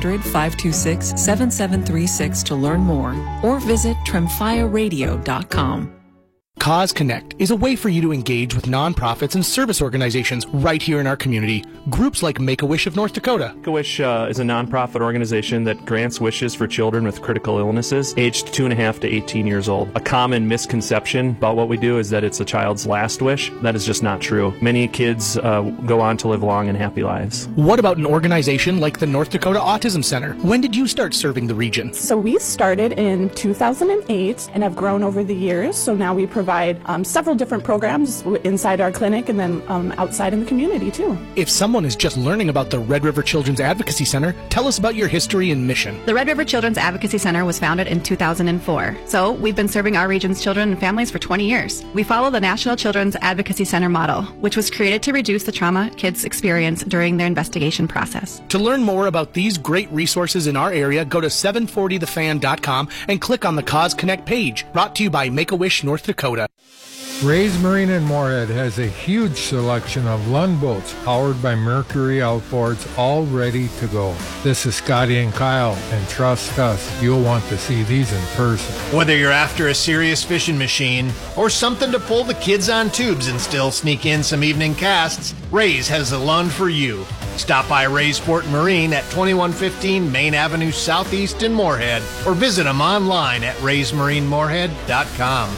[SPEAKER 20] 1-800-526-7736 to learn more or visit tremfyaradio.com.
[SPEAKER 21] Cause Connect is a way for you to engage with nonprofits and service organizations right here in our community. Groups like Make-A-Wish of North Dakota.
[SPEAKER 22] Make-A-Wish is a nonprofit organization that grants wishes for children with critical illnesses aged 2.5 to 18 years old. A common misconception about what we do is that it's a child's last wish. That is just not true. Many kids go on to live long and happy lives.
[SPEAKER 21] What about an organization like the North Dakota Autism Center? When did you start serving the region?
[SPEAKER 23] So we started in 2008 and have grown over the years. So now we provide several different programs inside our clinic and then outside in the community too.
[SPEAKER 21] If someone is just learning about the Red River Children's Advocacy Center, tell us about your history and mission.
[SPEAKER 24] The Red River Children's Advocacy Center was founded in 2004. So we've been serving our region's children and families for 20 years. We follow the National Children's Advocacy Center model, which was created to reduce the trauma kids experience during their investigation process.
[SPEAKER 21] To learn more about these great resources in our area, go to 740thefan.com and click on the Cause Connect page. Brought to you by Make-A-Wish North Dakota.
[SPEAKER 25] Ray's Marine in Moorhead has a huge selection of Lund boats powered by Mercury outboards, all ready to go. This is Scotty and Kyle, and trust us, you'll want to see these in person.
[SPEAKER 26] Whether you're after a serious fishing machine or something to pull the kids on tubes and still sneak in some evening casts, Ray's has the Lund for you. Stop by Ray's Sport and Marine at 2115 Main Avenue Southeast in Moorhead or visit them online at raysmarinemoorhead.com.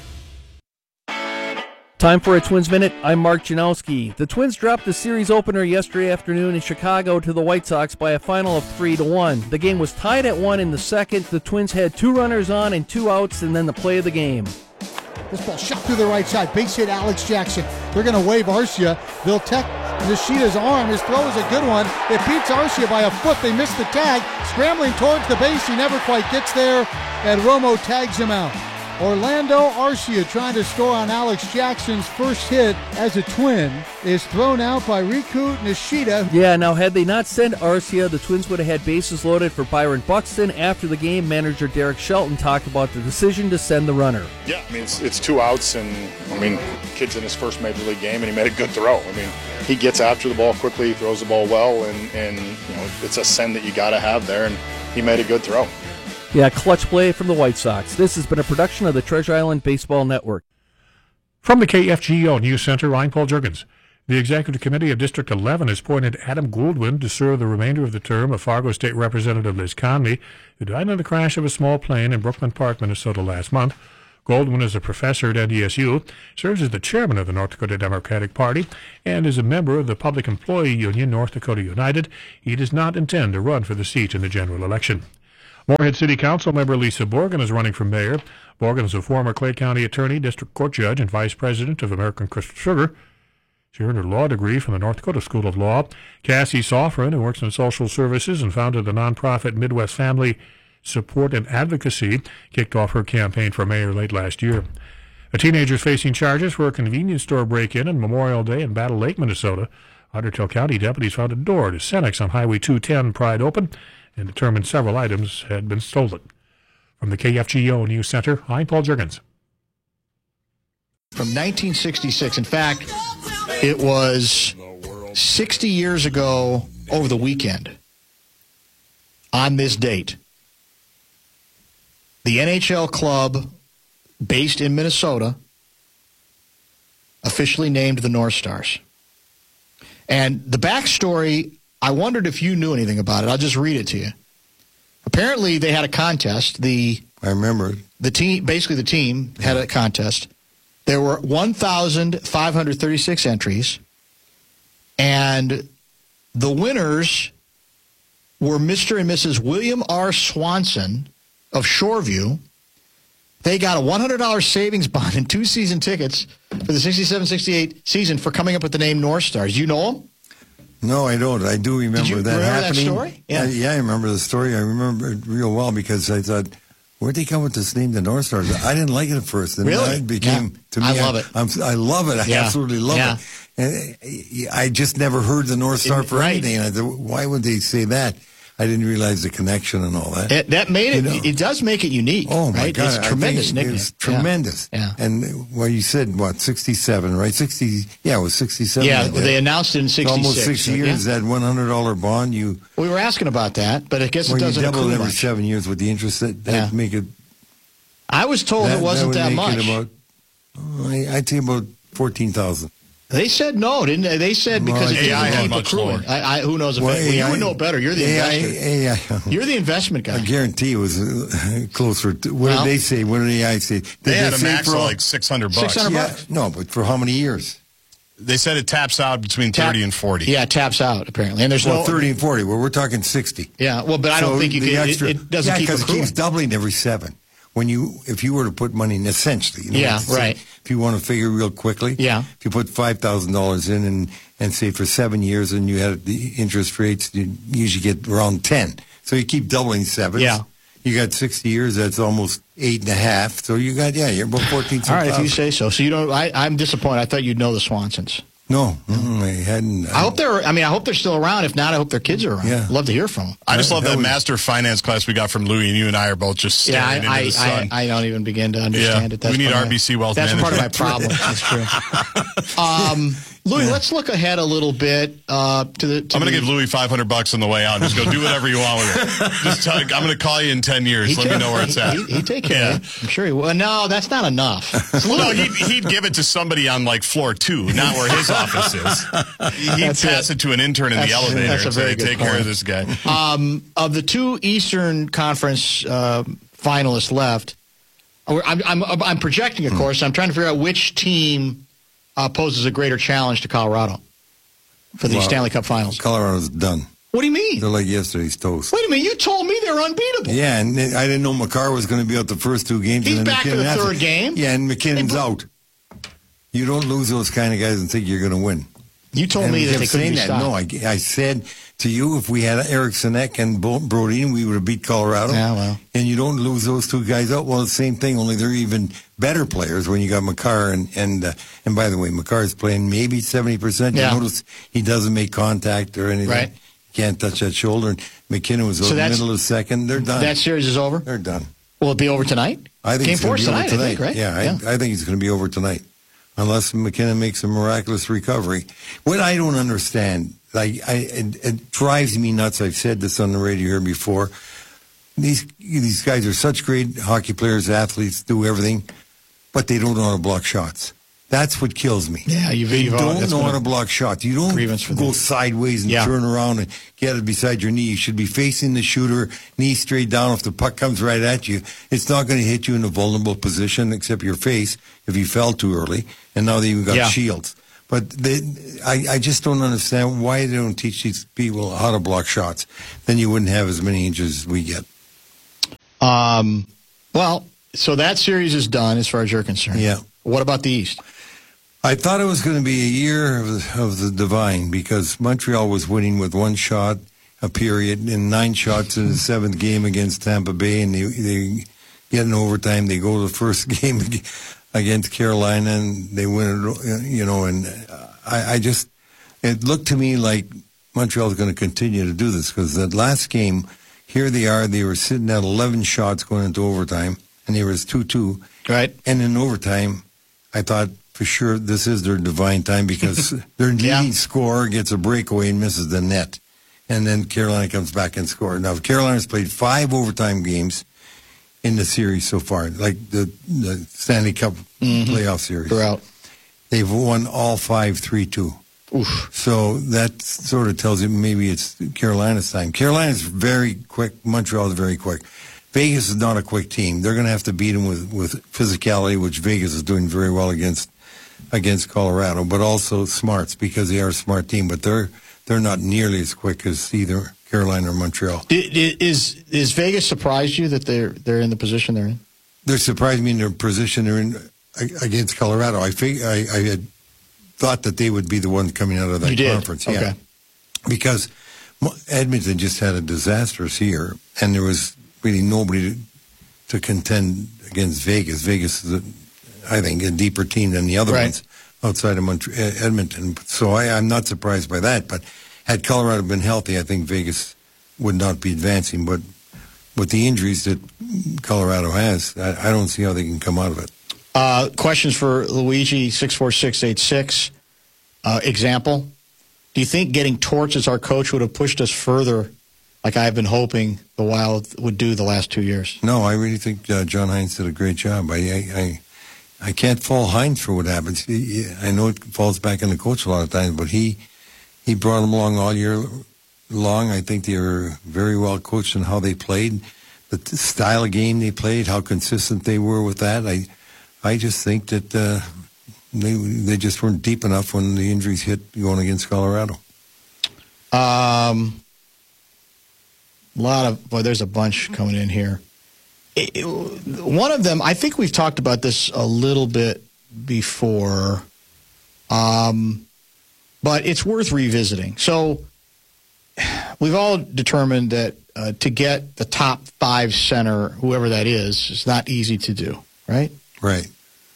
[SPEAKER 27] Time for a Twins Minute. I'm Mark Janowski. The Twins dropped the series opener yesterday afternoon in Chicago to the White Sox by a final of 3-1. The game was tied at 1 in the second. The Twins had 2 runners on and 2 outs, and then the play of the game.
[SPEAKER 28] This ball shot through the right side. Base hit Alex Jackson. They're going to wave Arcia. They'll tech Nishida's arm. His throw is a good one. It beats Arcia by a foot. They miss the tag. Scrambling towards the base. He never quite gets there, and Romo tags him out. Orlando Arcia, trying to score on Alex Jackson's first hit as a Twin, is thrown out by Riku Nishida.
[SPEAKER 27] Yeah, now had they not sent Arcia, the Twins would have had bases loaded for Byron Buxton. After the game, manager Derek Shelton talked about the decision to send the runner.
[SPEAKER 29] Yeah, I mean, it's 2 outs, and I mean, kid's in his first major league game, and he made a good throw. I mean, he gets after the ball quickly, throws the ball well, and you know, it's a send that you got to have there, and he made a good throw.
[SPEAKER 27] Yeah, clutch play from the White Sox. This has been a production of the Treasure Island Baseball Network.
[SPEAKER 30] From the KFGO News Center, I'm Paul Juergens. The Executive Committee of District 11 has appointed Adam Gouldwin to serve the remainder of the term of Fargo State Representative Liz Conley, who died in the crash of a small plane in Brooklyn Park, Minnesota last month. Goldwyn is a professor at NDSU, serves as the chairman of the North Dakota Democratic Party, and is a member of the Public Employee Union, North Dakota United. He does not intend to run for the seat in the general election. Moorhead City Council member Lisa Borgen is running for mayor. Borgen is a former Clay County attorney, district court judge, and vice president of American Crystal Sugar. She earned her law degree from the North Dakota School of Law. Cassie Soffren, who works in social services and founded the nonprofit Midwest Family Support and Advocacy, kicked off her campaign for mayor late last year. A teenager is facing charges for a convenience store break-in on Memorial Day in Battle Lake, Minnesota. Ottertail County deputies found a door to Cenex on Highway 210 pried open and determined several items had been stolen. From the KFGO News Center, I'm Paul Juergens.
[SPEAKER 1] From 1966. In fact, it was 60 years ago over the weekend on this date. The NHL club based in Minnesota officially named the North Stars. And the backstory, I wondered if you knew anything about it. I'll just read it to you. Apparently, they had a contest.
[SPEAKER 19] I remember.
[SPEAKER 1] The team had a contest. There were 1,536 entries, and the winners were Mr. and Mrs. William R. Swanson of Shoreview. They got a $100 savings bond and 2 season tickets for the 67-68 season for coming up with the name North Stars. You know them?
[SPEAKER 19] No, I don't. I do remember
[SPEAKER 1] Did you
[SPEAKER 19] that
[SPEAKER 1] remember
[SPEAKER 19] happening.
[SPEAKER 1] That story?
[SPEAKER 19] Yeah, I remember the story. I remember it real well because I thought, where'd they come with this name, the North Stars? I didn't like it at first. And
[SPEAKER 1] really?
[SPEAKER 19] It became, to me,
[SPEAKER 1] I love it.
[SPEAKER 19] I love it. I absolutely love it. And I just never heard the North Star for anything. And I thought, why would they say that? I didn't realize the connection and all that.
[SPEAKER 1] That made it. It does make it unique.
[SPEAKER 19] Oh my God!
[SPEAKER 1] It's a tremendous nickname.
[SPEAKER 19] It's tremendous.
[SPEAKER 1] Yeah.
[SPEAKER 19] And well, you said 67, right? 60. Yeah, it was 67.
[SPEAKER 1] Yeah, they announced it in 66.
[SPEAKER 19] Almost 6 years. That $100 bond. We
[SPEAKER 1] were asking about that, but I guess it doesn't.
[SPEAKER 19] You double it every
[SPEAKER 1] much.
[SPEAKER 19] 7 years with the interest. That make it.
[SPEAKER 1] I was told it wasn't that much.
[SPEAKER 19] I'd say about 14,000.
[SPEAKER 1] They said no, didn't they? They said because it doesn't keep accruing. Who knows? You would know better. You're the investor. You're the investment guy.
[SPEAKER 19] I guarantee it was closer to. What did they say? What did AI say?
[SPEAKER 2] They had a max of like $600.
[SPEAKER 1] $600.
[SPEAKER 19] No, but for how many years?
[SPEAKER 2] They said it taps out between 30 and 40.
[SPEAKER 1] Yeah, it taps out apparently, and there's
[SPEAKER 19] 30 and 40. Well, we're talking 60.
[SPEAKER 1] Yeah, well, but I don't think you can. It doesn't keep accruing.
[SPEAKER 19] Because it keeps doubling every 7. If you were to put money in, essentially,
[SPEAKER 1] right.
[SPEAKER 19] If you want to figure real quickly, if you put $5,000 in and say for 7 years, and you had the interest rates, you usually get around 10. So you keep doubling 7.
[SPEAKER 1] Yeah.
[SPEAKER 19] You got 60 years, that's almost 8.5. So you got, you're about 14.
[SPEAKER 1] All right, if you say so. So you don't. I'm disappointed. I thought you'd know the Swansons.
[SPEAKER 19] No, I hadn't.
[SPEAKER 1] I hope they're still around. If not, I hope their kids are around.
[SPEAKER 19] Yeah.
[SPEAKER 1] Love to hear from them.
[SPEAKER 2] I just love that master finance class we got from Louie, and you and I are both just staring into the sun.
[SPEAKER 1] I don't even begin to understand it.
[SPEAKER 2] We need RBC Wealth Management.
[SPEAKER 1] That's part of my problem. That's true. Louie, let's look ahead a little bit I'm going to give Louie $500 on the way out. Just go do whatever you want with it. I'm going to call you in 10 years. Let me know where it's at. He'd take care of it. I'm sure he will. No, that's not enough. No, he'd give it to somebody on like floor 2, not where his office is. He'd pass it to an intern in the elevator and say, take care of this guy. Of the 2 Eastern Conference finalists left, I'm projecting, of course. I'm trying to figure out which team poses a greater challenge to Colorado for the Stanley Cup Finals.
[SPEAKER 19] Colorado's done.
[SPEAKER 1] What do you mean?
[SPEAKER 19] They're like yesterday's toast.
[SPEAKER 1] Wait a minute. You told me they're unbeatable.
[SPEAKER 19] Yeah, and I didn't know Makar was going to be out the first 2 games.
[SPEAKER 1] He's
[SPEAKER 19] and then
[SPEAKER 1] back for the third game.
[SPEAKER 19] Yeah, and McKinnon's out. You don't lose those kind of guys and think you're going to win.
[SPEAKER 1] You told me that they couldn't be stopped.
[SPEAKER 19] No, I said to you, if we had Eric Sinek and Brodin, we would have beat Colorado.
[SPEAKER 1] Yeah, well.
[SPEAKER 19] And you don't lose those 2 guys out. Well, the same thing, only they're even better players when you got Makar. And by the way, Makar is playing maybe 70%.
[SPEAKER 1] Yeah.
[SPEAKER 19] You notice he doesn't make contact or anything.
[SPEAKER 1] Right.
[SPEAKER 19] Can't touch that shoulder. And McKinnon was over the middle of the second. They're done.
[SPEAKER 1] That series is over?
[SPEAKER 19] They're done.
[SPEAKER 1] Will it be over tonight?
[SPEAKER 19] I think
[SPEAKER 1] Game
[SPEAKER 19] it's going to be over
[SPEAKER 1] tonight,
[SPEAKER 19] tonight.
[SPEAKER 1] I think, right?
[SPEAKER 19] Yeah, I think it's going to be over tonight. Unless McKinnon makes a miraculous recovery. What I don't understand, it drives me nuts. I've said this on the radio here before. These guys are such great hockey players, athletes, do everything, but they don't know how to block shots. That's what kills me.
[SPEAKER 1] Yeah,
[SPEAKER 19] you don't know how to block shots. You don't go sideways and turn around and get it beside your knee. You should be facing the shooter, knee straight down. If the puck comes right at you, it's not going to hit you in a vulnerable position except your face if you fell too early. And now they even got shields. But I just don't understand why they don't teach these people how to block shots. Then you wouldn't have as many injuries as we get.
[SPEAKER 1] Well, so that series is done as far as you're concerned.
[SPEAKER 19] Yeah.
[SPEAKER 1] What about the East?
[SPEAKER 19] I thought it was going to be a year of the divine because Montreal was winning with one shot a period and 9 shots in the 7th game against Tampa Bay, and they get in overtime. They go to the first game against Carolina, and they win it, and I just, it looked to me like Montreal was going to continue to do this because that last game, here they were sitting at 11 shots going into overtime, and there was 2-2.
[SPEAKER 1] Right.
[SPEAKER 19] And in overtime, I thought, for sure, this is their divine time because their leading scorer gets a breakaway and misses the net. And then Carolina comes back and scores. Now, Carolina's played 5 overtime games in the series so far, like the Stanley Cup playoff series.
[SPEAKER 1] Throughout.
[SPEAKER 19] They've won all 5 3-2.
[SPEAKER 1] Oof.
[SPEAKER 19] So that sort of tells you maybe it's Carolina's time. Carolina's very quick. Montreal's very quick. Vegas is not a quick team. They're going to have to beat them with physicality, which Vegas is doing very well against Colorado, but also smarts because they are a smart team. But they're not nearly as quick as either Carolina or Montreal.
[SPEAKER 1] Is Vegas surprised you that they're in the position they're in?
[SPEAKER 19] They're surprised me in their position they're in against Colorado. I had thought that they would be the one coming out of that conference.
[SPEAKER 1] Okay.
[SPEAKER 19] Yeah, because Edmonton just had a disastrous year, and there was really nobody to contend against Vegas. Vegas is, I think, a deeper team than the other ones outside of Edmonton. So I'm not surprised by that. But had Colorado been healthy, I think Vegas would not be advancing. But with the injuries that Colorado has, I don't see how they can come out of it.
[SPEAKER 1] Questions for Luigi, 64686. Example, do you think getting Torts as our coach would have pushed us further like I've been hoping the Wild would do the last 2 years?
[SPEAKER 19] No, I really think John Hines did a great job. I can't fault Hines for what happens. I know it falls back on the coach a lot of times, but he brought them along all year long. I think they were very well coached in how they played, the style of game they played, how consistent they were with that. I just think that they just weren't deep enough when the injuries hit going against Colorado.
[SPEAKER 1] There's a bunch coming in here. One of them, I think we've talked about this a little bit before, but it's worth revisiting. So we've all determined that to get the top 5 center, whoever that is not easy to do, right?
[SPEAKER 19] Right.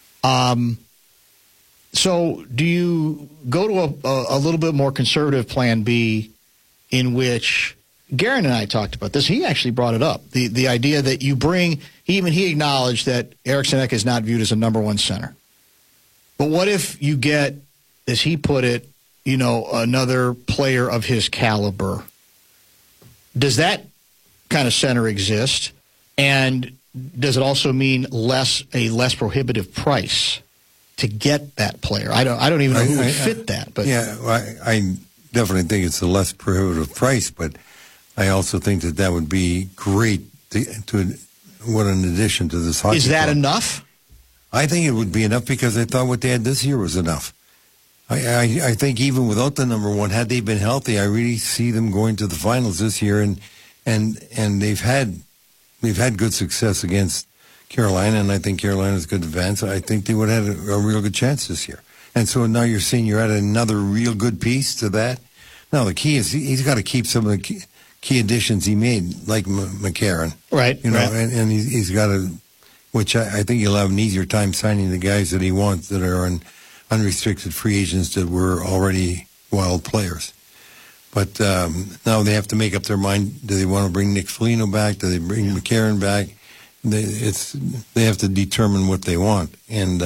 [SPEAKER 1] So do you go to a little bit more conservative plan B in which Guerin and I talked about this. He actually brought it up. The idea that you bring, he acknowledged that Eric Senek is not viewed as a number 1 center. But what if you get, as he put it, another player of his caliber? Does that kind of center exist? And does it also mean a less prohibitive price to get that player? I don't even know who would fit that. But
[SPEAKER 19] yeah, I definitely think it's a less prohibitive price, but I also think that would be great what an addition to this hockey.
[SPEAKER 1] Is that
[SPEAKER 19] club.
[SPEAKER 1] enough?
[SPEAKER 19] I think it would be enough because I thought what they had this year was enough. I think even without the number 1, had they been healthy, I really see them going to the finals this year, and they've had good success against Carolina, and I think Carolina's good advance. I think they would have had a real good chance this year. And so now you're saying you're at another real good piece to that. Now the key is he's got to keep some of the key additions he made, like McCarron.
[SPEAKER 1] Right.
[SPEAKER 19] And he's got to, which I think he'll have an easier time signing the guys that he wants that are unrestricted free agents that were already Wild players. But now they have to make up their mind. Do they want to bring Nick Foligno back? Do they bring McCarron back? They have to determine what they want. And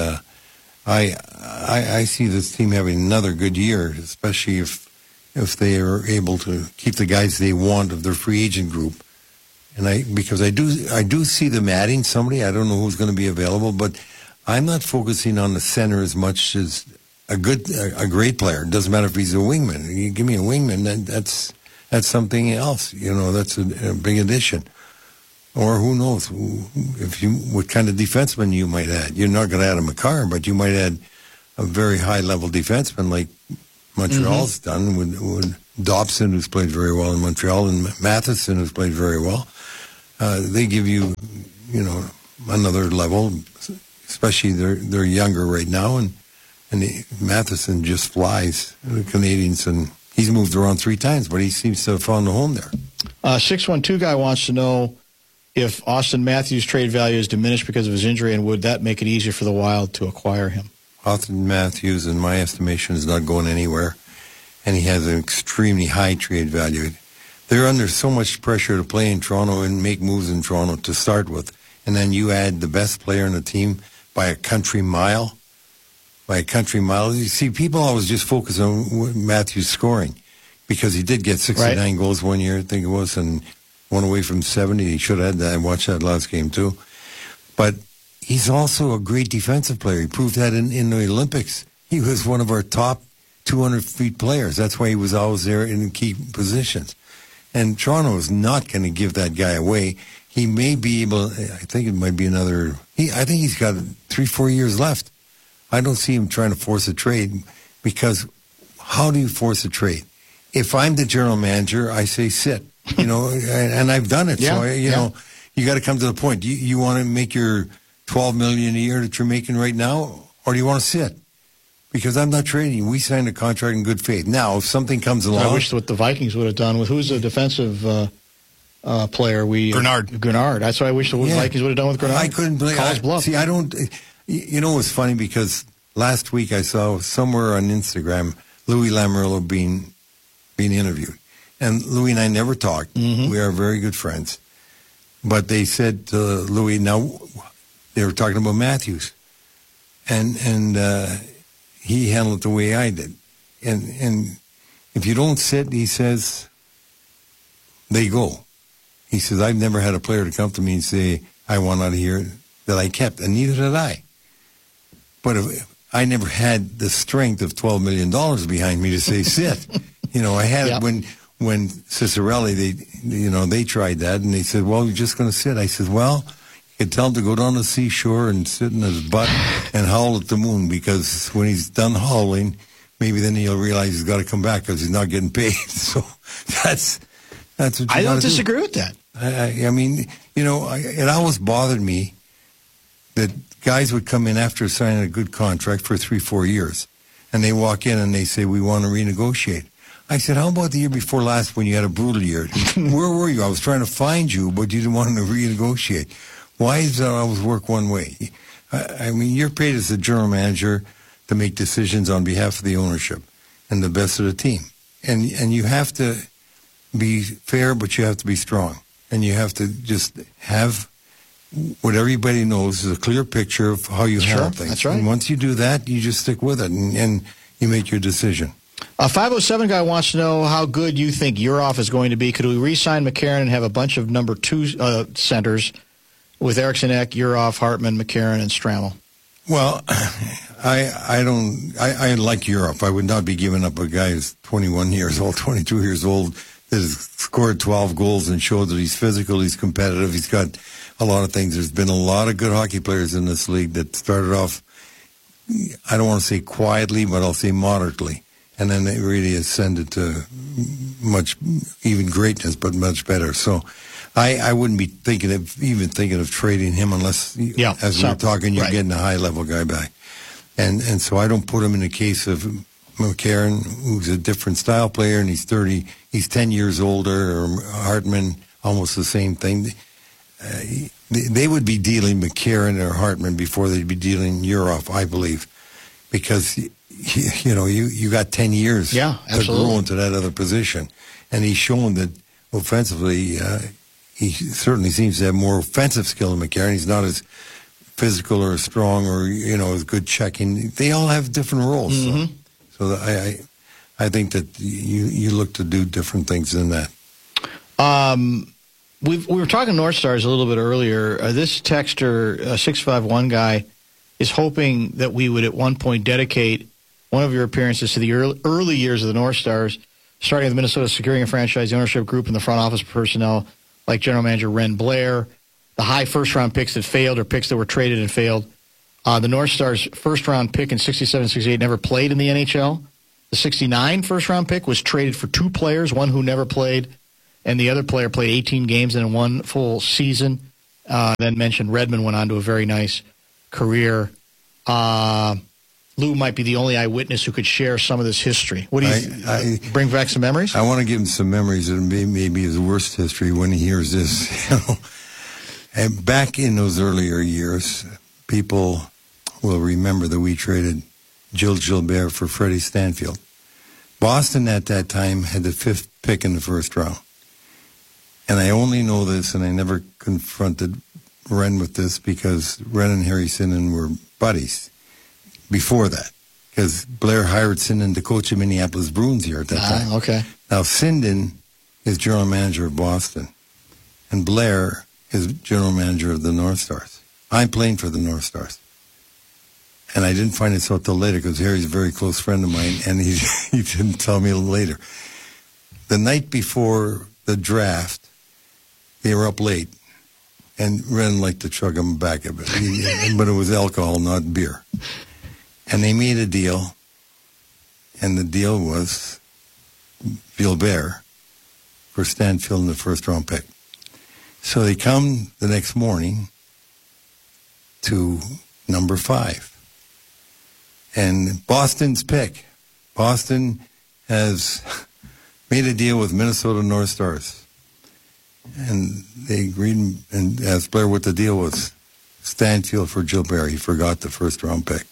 [SPEAKER 19] I see this team having another good year, especially if they are able to keep the guys they want of their free agent group. And because I do see them adding somebody. I don't know who's going to be available, but I'm not focusing on the center as much as a great player. It doesn't matter if he's a wingman. You give me a wingman, that's something else. That's a big addition. Or who knows what kind of defenseman you might add. You're not going to add a Makar, but you might add a very high-level defenseman like Montreal's done with Dobson, who's played very well in Montreal, and Matheson, who's played very well. They give you, another level, especially they're younger right now, and Matheson just flies the Canadians, and he's moved around 3 times, but he seems to have found a home there.
[SPEAKER 1] 612 guy wants to know if Austin Matthews' trade value is diminished because of his injury, and would that make it easier for the Wild to acquire him?
[SPEAKER 19] Austin Matthews, in my estimation, is not going anywhere, and he has an extremely high trade value. They're under so much pressure to play in Toronto and make moves in Toronto to start with, and then you add the best player in the team by a country mile. You see, people always just focus on Matthews scoring because he did get 69 goals one year, I think it was, and one away from 70. He should have had that. I watched that last game, too. But he's also a great defensive player. He proved that in the Olympics. He was one of our top 200-feet players. That's why he was always there in key positions. And Toronto is not going to give that guy away. He may be able, I think it might be another, I think he's got 3-4 years left. I don't see him trying to force a trade because how do you force a trade? If I'm the general manager, I say sit. And I've done it.
[SPEAKER 1] Yeah,
[SPEAKER 19] so, you got to come to the point. You want to make your $12 million a year that you're making right now, or do you want to sit? Because I'm not trading you. We signed a contract in good faith. Now, if something comes along...
[SPEAKER 1] I wish what the Vikings would have done with... Who's the defensive player? Grenard. That's what I wish the Vikings would have done with Grenard.
[SPEAKER 19] I couldn't believe it. See, I don't... It's funny because last week I saw somewhere on Instagram Louis Lamoriello being interviewed. And Louis and I never talked. Mm-hmm. We are very good friends. But they said to Louis, now they were talking about Matthews. And he handled it the way I did. And if you don't sit, he says, they go. He says, I've never had a player to come to me and say, I want out of here, that I kept. And neither did I. But I never had the strength of $12 million behind me to say sit. I had it when Cicerelli, they tried that, and they said, well, you're just going to sit. I said, well, you could tell him to go down the seashore and sit in his butt and howl at the moon, because when he's done howling, maybe then he'll realize he's got to come back because he's not getting paid. So that's what you
[SPEAKER 1] I don't disagree with that.
[SPEAKER 19] I mean, it always bothered me that guys would come in after signing a good contract for 3-4 years, and they walk in and they say, we want to renegotiate. I said, how about the year before last when you had a brutal year? Where were you? I was trying to find you, but you didn't want to renegotiate. Why does that always work one way? I mean, you're paid as the general manager to make decisions on behalf of the ownership and the best of the team. And you have to be fair, but you have to be strong. And you have to just have what everybody knows is a clear picture of how you handle things.
[SPEAKER 1] That's right.
[SPEAKER 19] And once you do that, you just stick with it and you make your decision.
[SPEAKER 1] A 507 guy wants to know how good you think Urhoff is going to be. Could we re-sign McCarron and have a bunch of number 2 centers with Eriksson Ek, Urhoff, Hartman, McCarron, and Strammel?
[SPEAKER 19] Well, I like Urhoff. I would not be giving up a guy who's 21 years old, 22 years old, that has scored 12 goals and showed that he's physical, he's competitive, he's got a lot of things. There's been a lot of good hockey players in this league that started off, I don't want to say quietly, but I'll say moderately. And then they really ascended to much, even greatness, but much better. So I wouldn't be thinking of trading him unless, as we were talking, you're getting a high-level guy back. And so I don't put him in the case of McCarron, who's a different style player, and he's 10 years older, or Hartman, almost the same thing. They would be dealing McCarron or Hartman before they'd be dealing Urhoff, I believe, because you got 10 years to grow into that other position. And he's shown that offensively, he certainly seems to have more offensive skill than McCarron. He's not as physical or as strong or, as good checking. They all have different roles. Mm-hmm. So I think that you look to do different things than that. We were talking North Stars a little bit earlier. This texter, 651 guy,
[SPEAKER 1] is hoping that we would at one point dedicate one of your appearances to the early years of the North Stars, starting with Minnesota securing a franchise ownership group and the front office personnel like General Manager Ren Blair, the high first-round picks that failed or picks that were traded and failed. The North Stars' first-round pick in 67-68 never played in the NHL. The 69 first-round pick was traded for 2 players, one who never played, and the other player played 18 games in 1 full season. Then mentioned Redmond went on to a very nice career. Lou might be the only eyewitness who could share some of this history. What do you bring back some memories?
[SPEAKER 19] I want to give him some memories. It may be his worst history when he hears this. And back in those earlier years, people will remember that we traded Gilles Gilbert for Freddie Stanfield. Boston at that time had the 5th pick in the first round. And I only know this, and I never confronted Ren with this because Ren and Harry Sinden were buddies before that. Because Blair hired Sinden to coach the Minneapolis Bruins here at that time.
[SPEAKER 1] Okay.
[SPEAKER 19] Now, Sinden is general manager of Boston, and Blair is general manager of the North Stars. I'm playing for the North Stars. And I didn't find it out till later because Harry's a very close friend of mine, and he didn't tell me later. The night before the draft, they were up late, and Ren liked to chug him back a bit. But it was alcohol, not beer. And they made a deal, and the deal was Gilbert for Stanfield in the first-round pick. So they come the next morning to number 5. And Boston's pick. Boston has made a deal with Minnesota North Stars. And they agreed and asked Blair what the deal was. Stanfield for Gilbert. He forgot the first-round pick.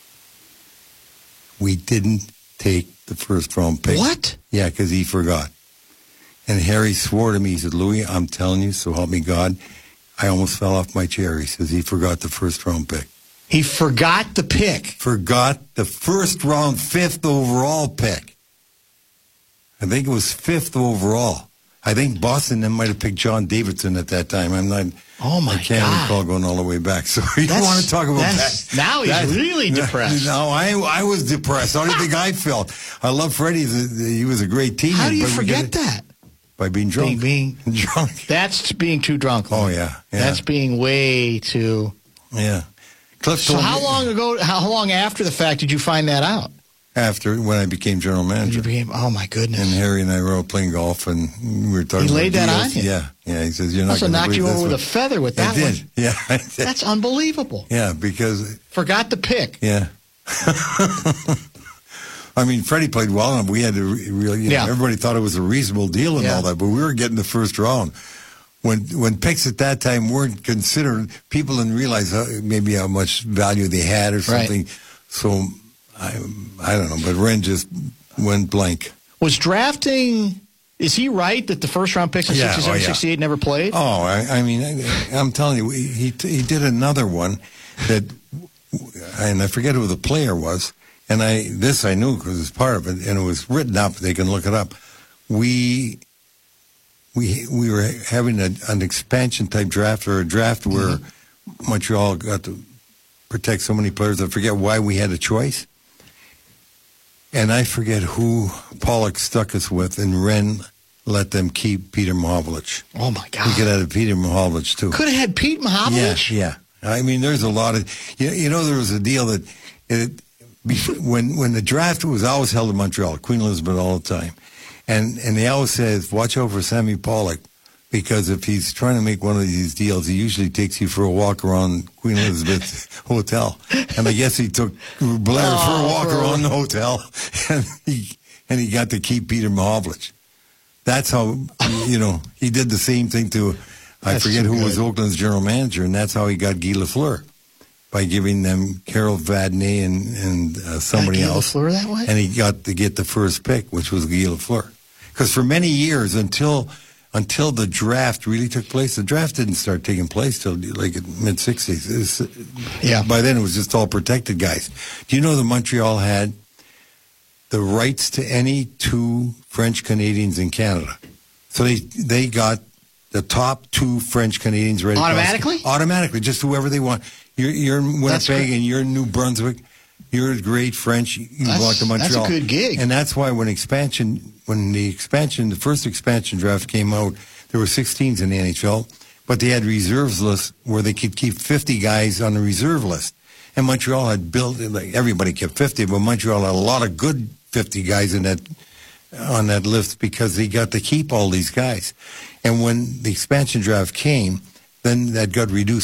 [SPEAKER 19] We didn't take the first-round pick.
[SPEAKER 1] What?
[SPEAKER 19] Yeah, because he forgot. And Harry swore to me, he said, Louis, I'm telling you, so help me God, I almost fell off my chair. He says he forgot the first-round pick.
[SPEAKER 1] He forgot the pick.
[SPEAKER 19] Forgot the first-round 5th overall pick. I think it was 5th overall. I think Boston then might have picked John Davidson at that time. I can't recall going all the way back. So you don't want to talk about that.
[SPEAKER 1] Now he's really depressed.
[SPEAKER 19] No, I was depressed. How do you think I felt? I love Freddie. He was a great teammate.
[SPEAKER 1] How do you forget that?
[SPEAKER 19] By being drunk.
[SPEAKER 1] Being
[SPEAKER 19] drunk.
[SPEAKER 1] That's being too drunk.
[SPEAKER 19] Oh, yeah.
[SPEAKER 1] That's being way too...
[SPEAKER 19] Yeah.
[SPEAKER 1] So how long after the fact did you find that out?
[SPEAKER 19] After, when I became general manager.
[SPEAKER 1] Oh, my goodness.
[SPEAKER 19] And Harry and I were out playing golf, and we were talking about
[SPEAKER 1] He laid that on you?
[SPEAKER 19] Yeah. He says, you're not going to
[SPEAKER 1] knocked you over with a feather with that one.
[SPEAKER 19] Yeah, I did.
[SPEAKER 1] That's unbelievable.
[SPEAKER 19] Yeah, because...
[SPEAKER 1] Forgot the pick.
[SPEAKER 19] Yeah. I mean, Freddie played well, and we had to really, everybody thought it was a reasonable deal and all that, but we were getting the first round. When picks at that time weren't considered, people didn't realize maybe how much value they had or something. Right. So, I don't know, but Ren just went blank.
[SPEAKER 1] Was drafting, is he right that the first round picks in 67, 68 never played?
[SPEAKER 19] Oh, I mean, I'm telling you, he did another one that, and I forget who the player was, and I knew because it's part of it, and it was written up, they can look it up. We were having an expansion type draft, or a draft where Montreal got to protect so many players. I forget why we had a choice. And I forget who Pollock stuck us with, and Ren let them keep Peter Mahovlich.
[SPEAKER 1] Oh, my God.
[SPEAKER 19] We could have had Peter Mahovlich, too.
[SPEAKER 1] Could have had Pete Mahovlich?
[SPEAKER 19] Yeah. I mean, there's a lot of... You know, there was a deal that... when the draft was always held in Montreal, Queen Elizabeth all the time, and they always said, watch out for Sammy Pollock, because if he's trying to make one of these deals, he usually takes you for a walk around Queen Elizabeth Hotel. And I guess he took Blair for a walk around the hotel, and he got to keep Peter Mahovlich. That's how, he did the same thing to, I forget who was Oakland's general manager, and that's how he got Guy Lafleur, by giving them Carol Vadnais and somebody else.
[SPEAKER 1] Guy Lafleur that way?
[SPEAKER 19] And he got to get the first pick, which was Guy Lafleur. Because for many years, until the draft really took place, the draft didn't start taking place till like mid-60s.
[SPEAKER 1] Yeah.
[SPEAKER 19] By then, it was just all protected guys. Do you know that Montreal had the rights to any 2 French Canadians in Canada? So they got the top 2 French Canadians right
[SPEAKER 1] automatically?
[SPEAKER 19] Automatically, just whoever they want. You're in Winnipeg and you're in New Brunswick. You're great French. You walk to Montreal.
[SPEAKER 1] That's a good gig.
[SPEAKER 19] And that's why when the first expansion draft came out, there were 6 teams in the NHL, but they had reserves lists where they could keep 50 guys on the reserve list. And Montreal had built, like everybody kept 50, but Montreal had a lot of good 50 guys on that list because they got to keep all these guys. And when the expansion draft came, then that got reduced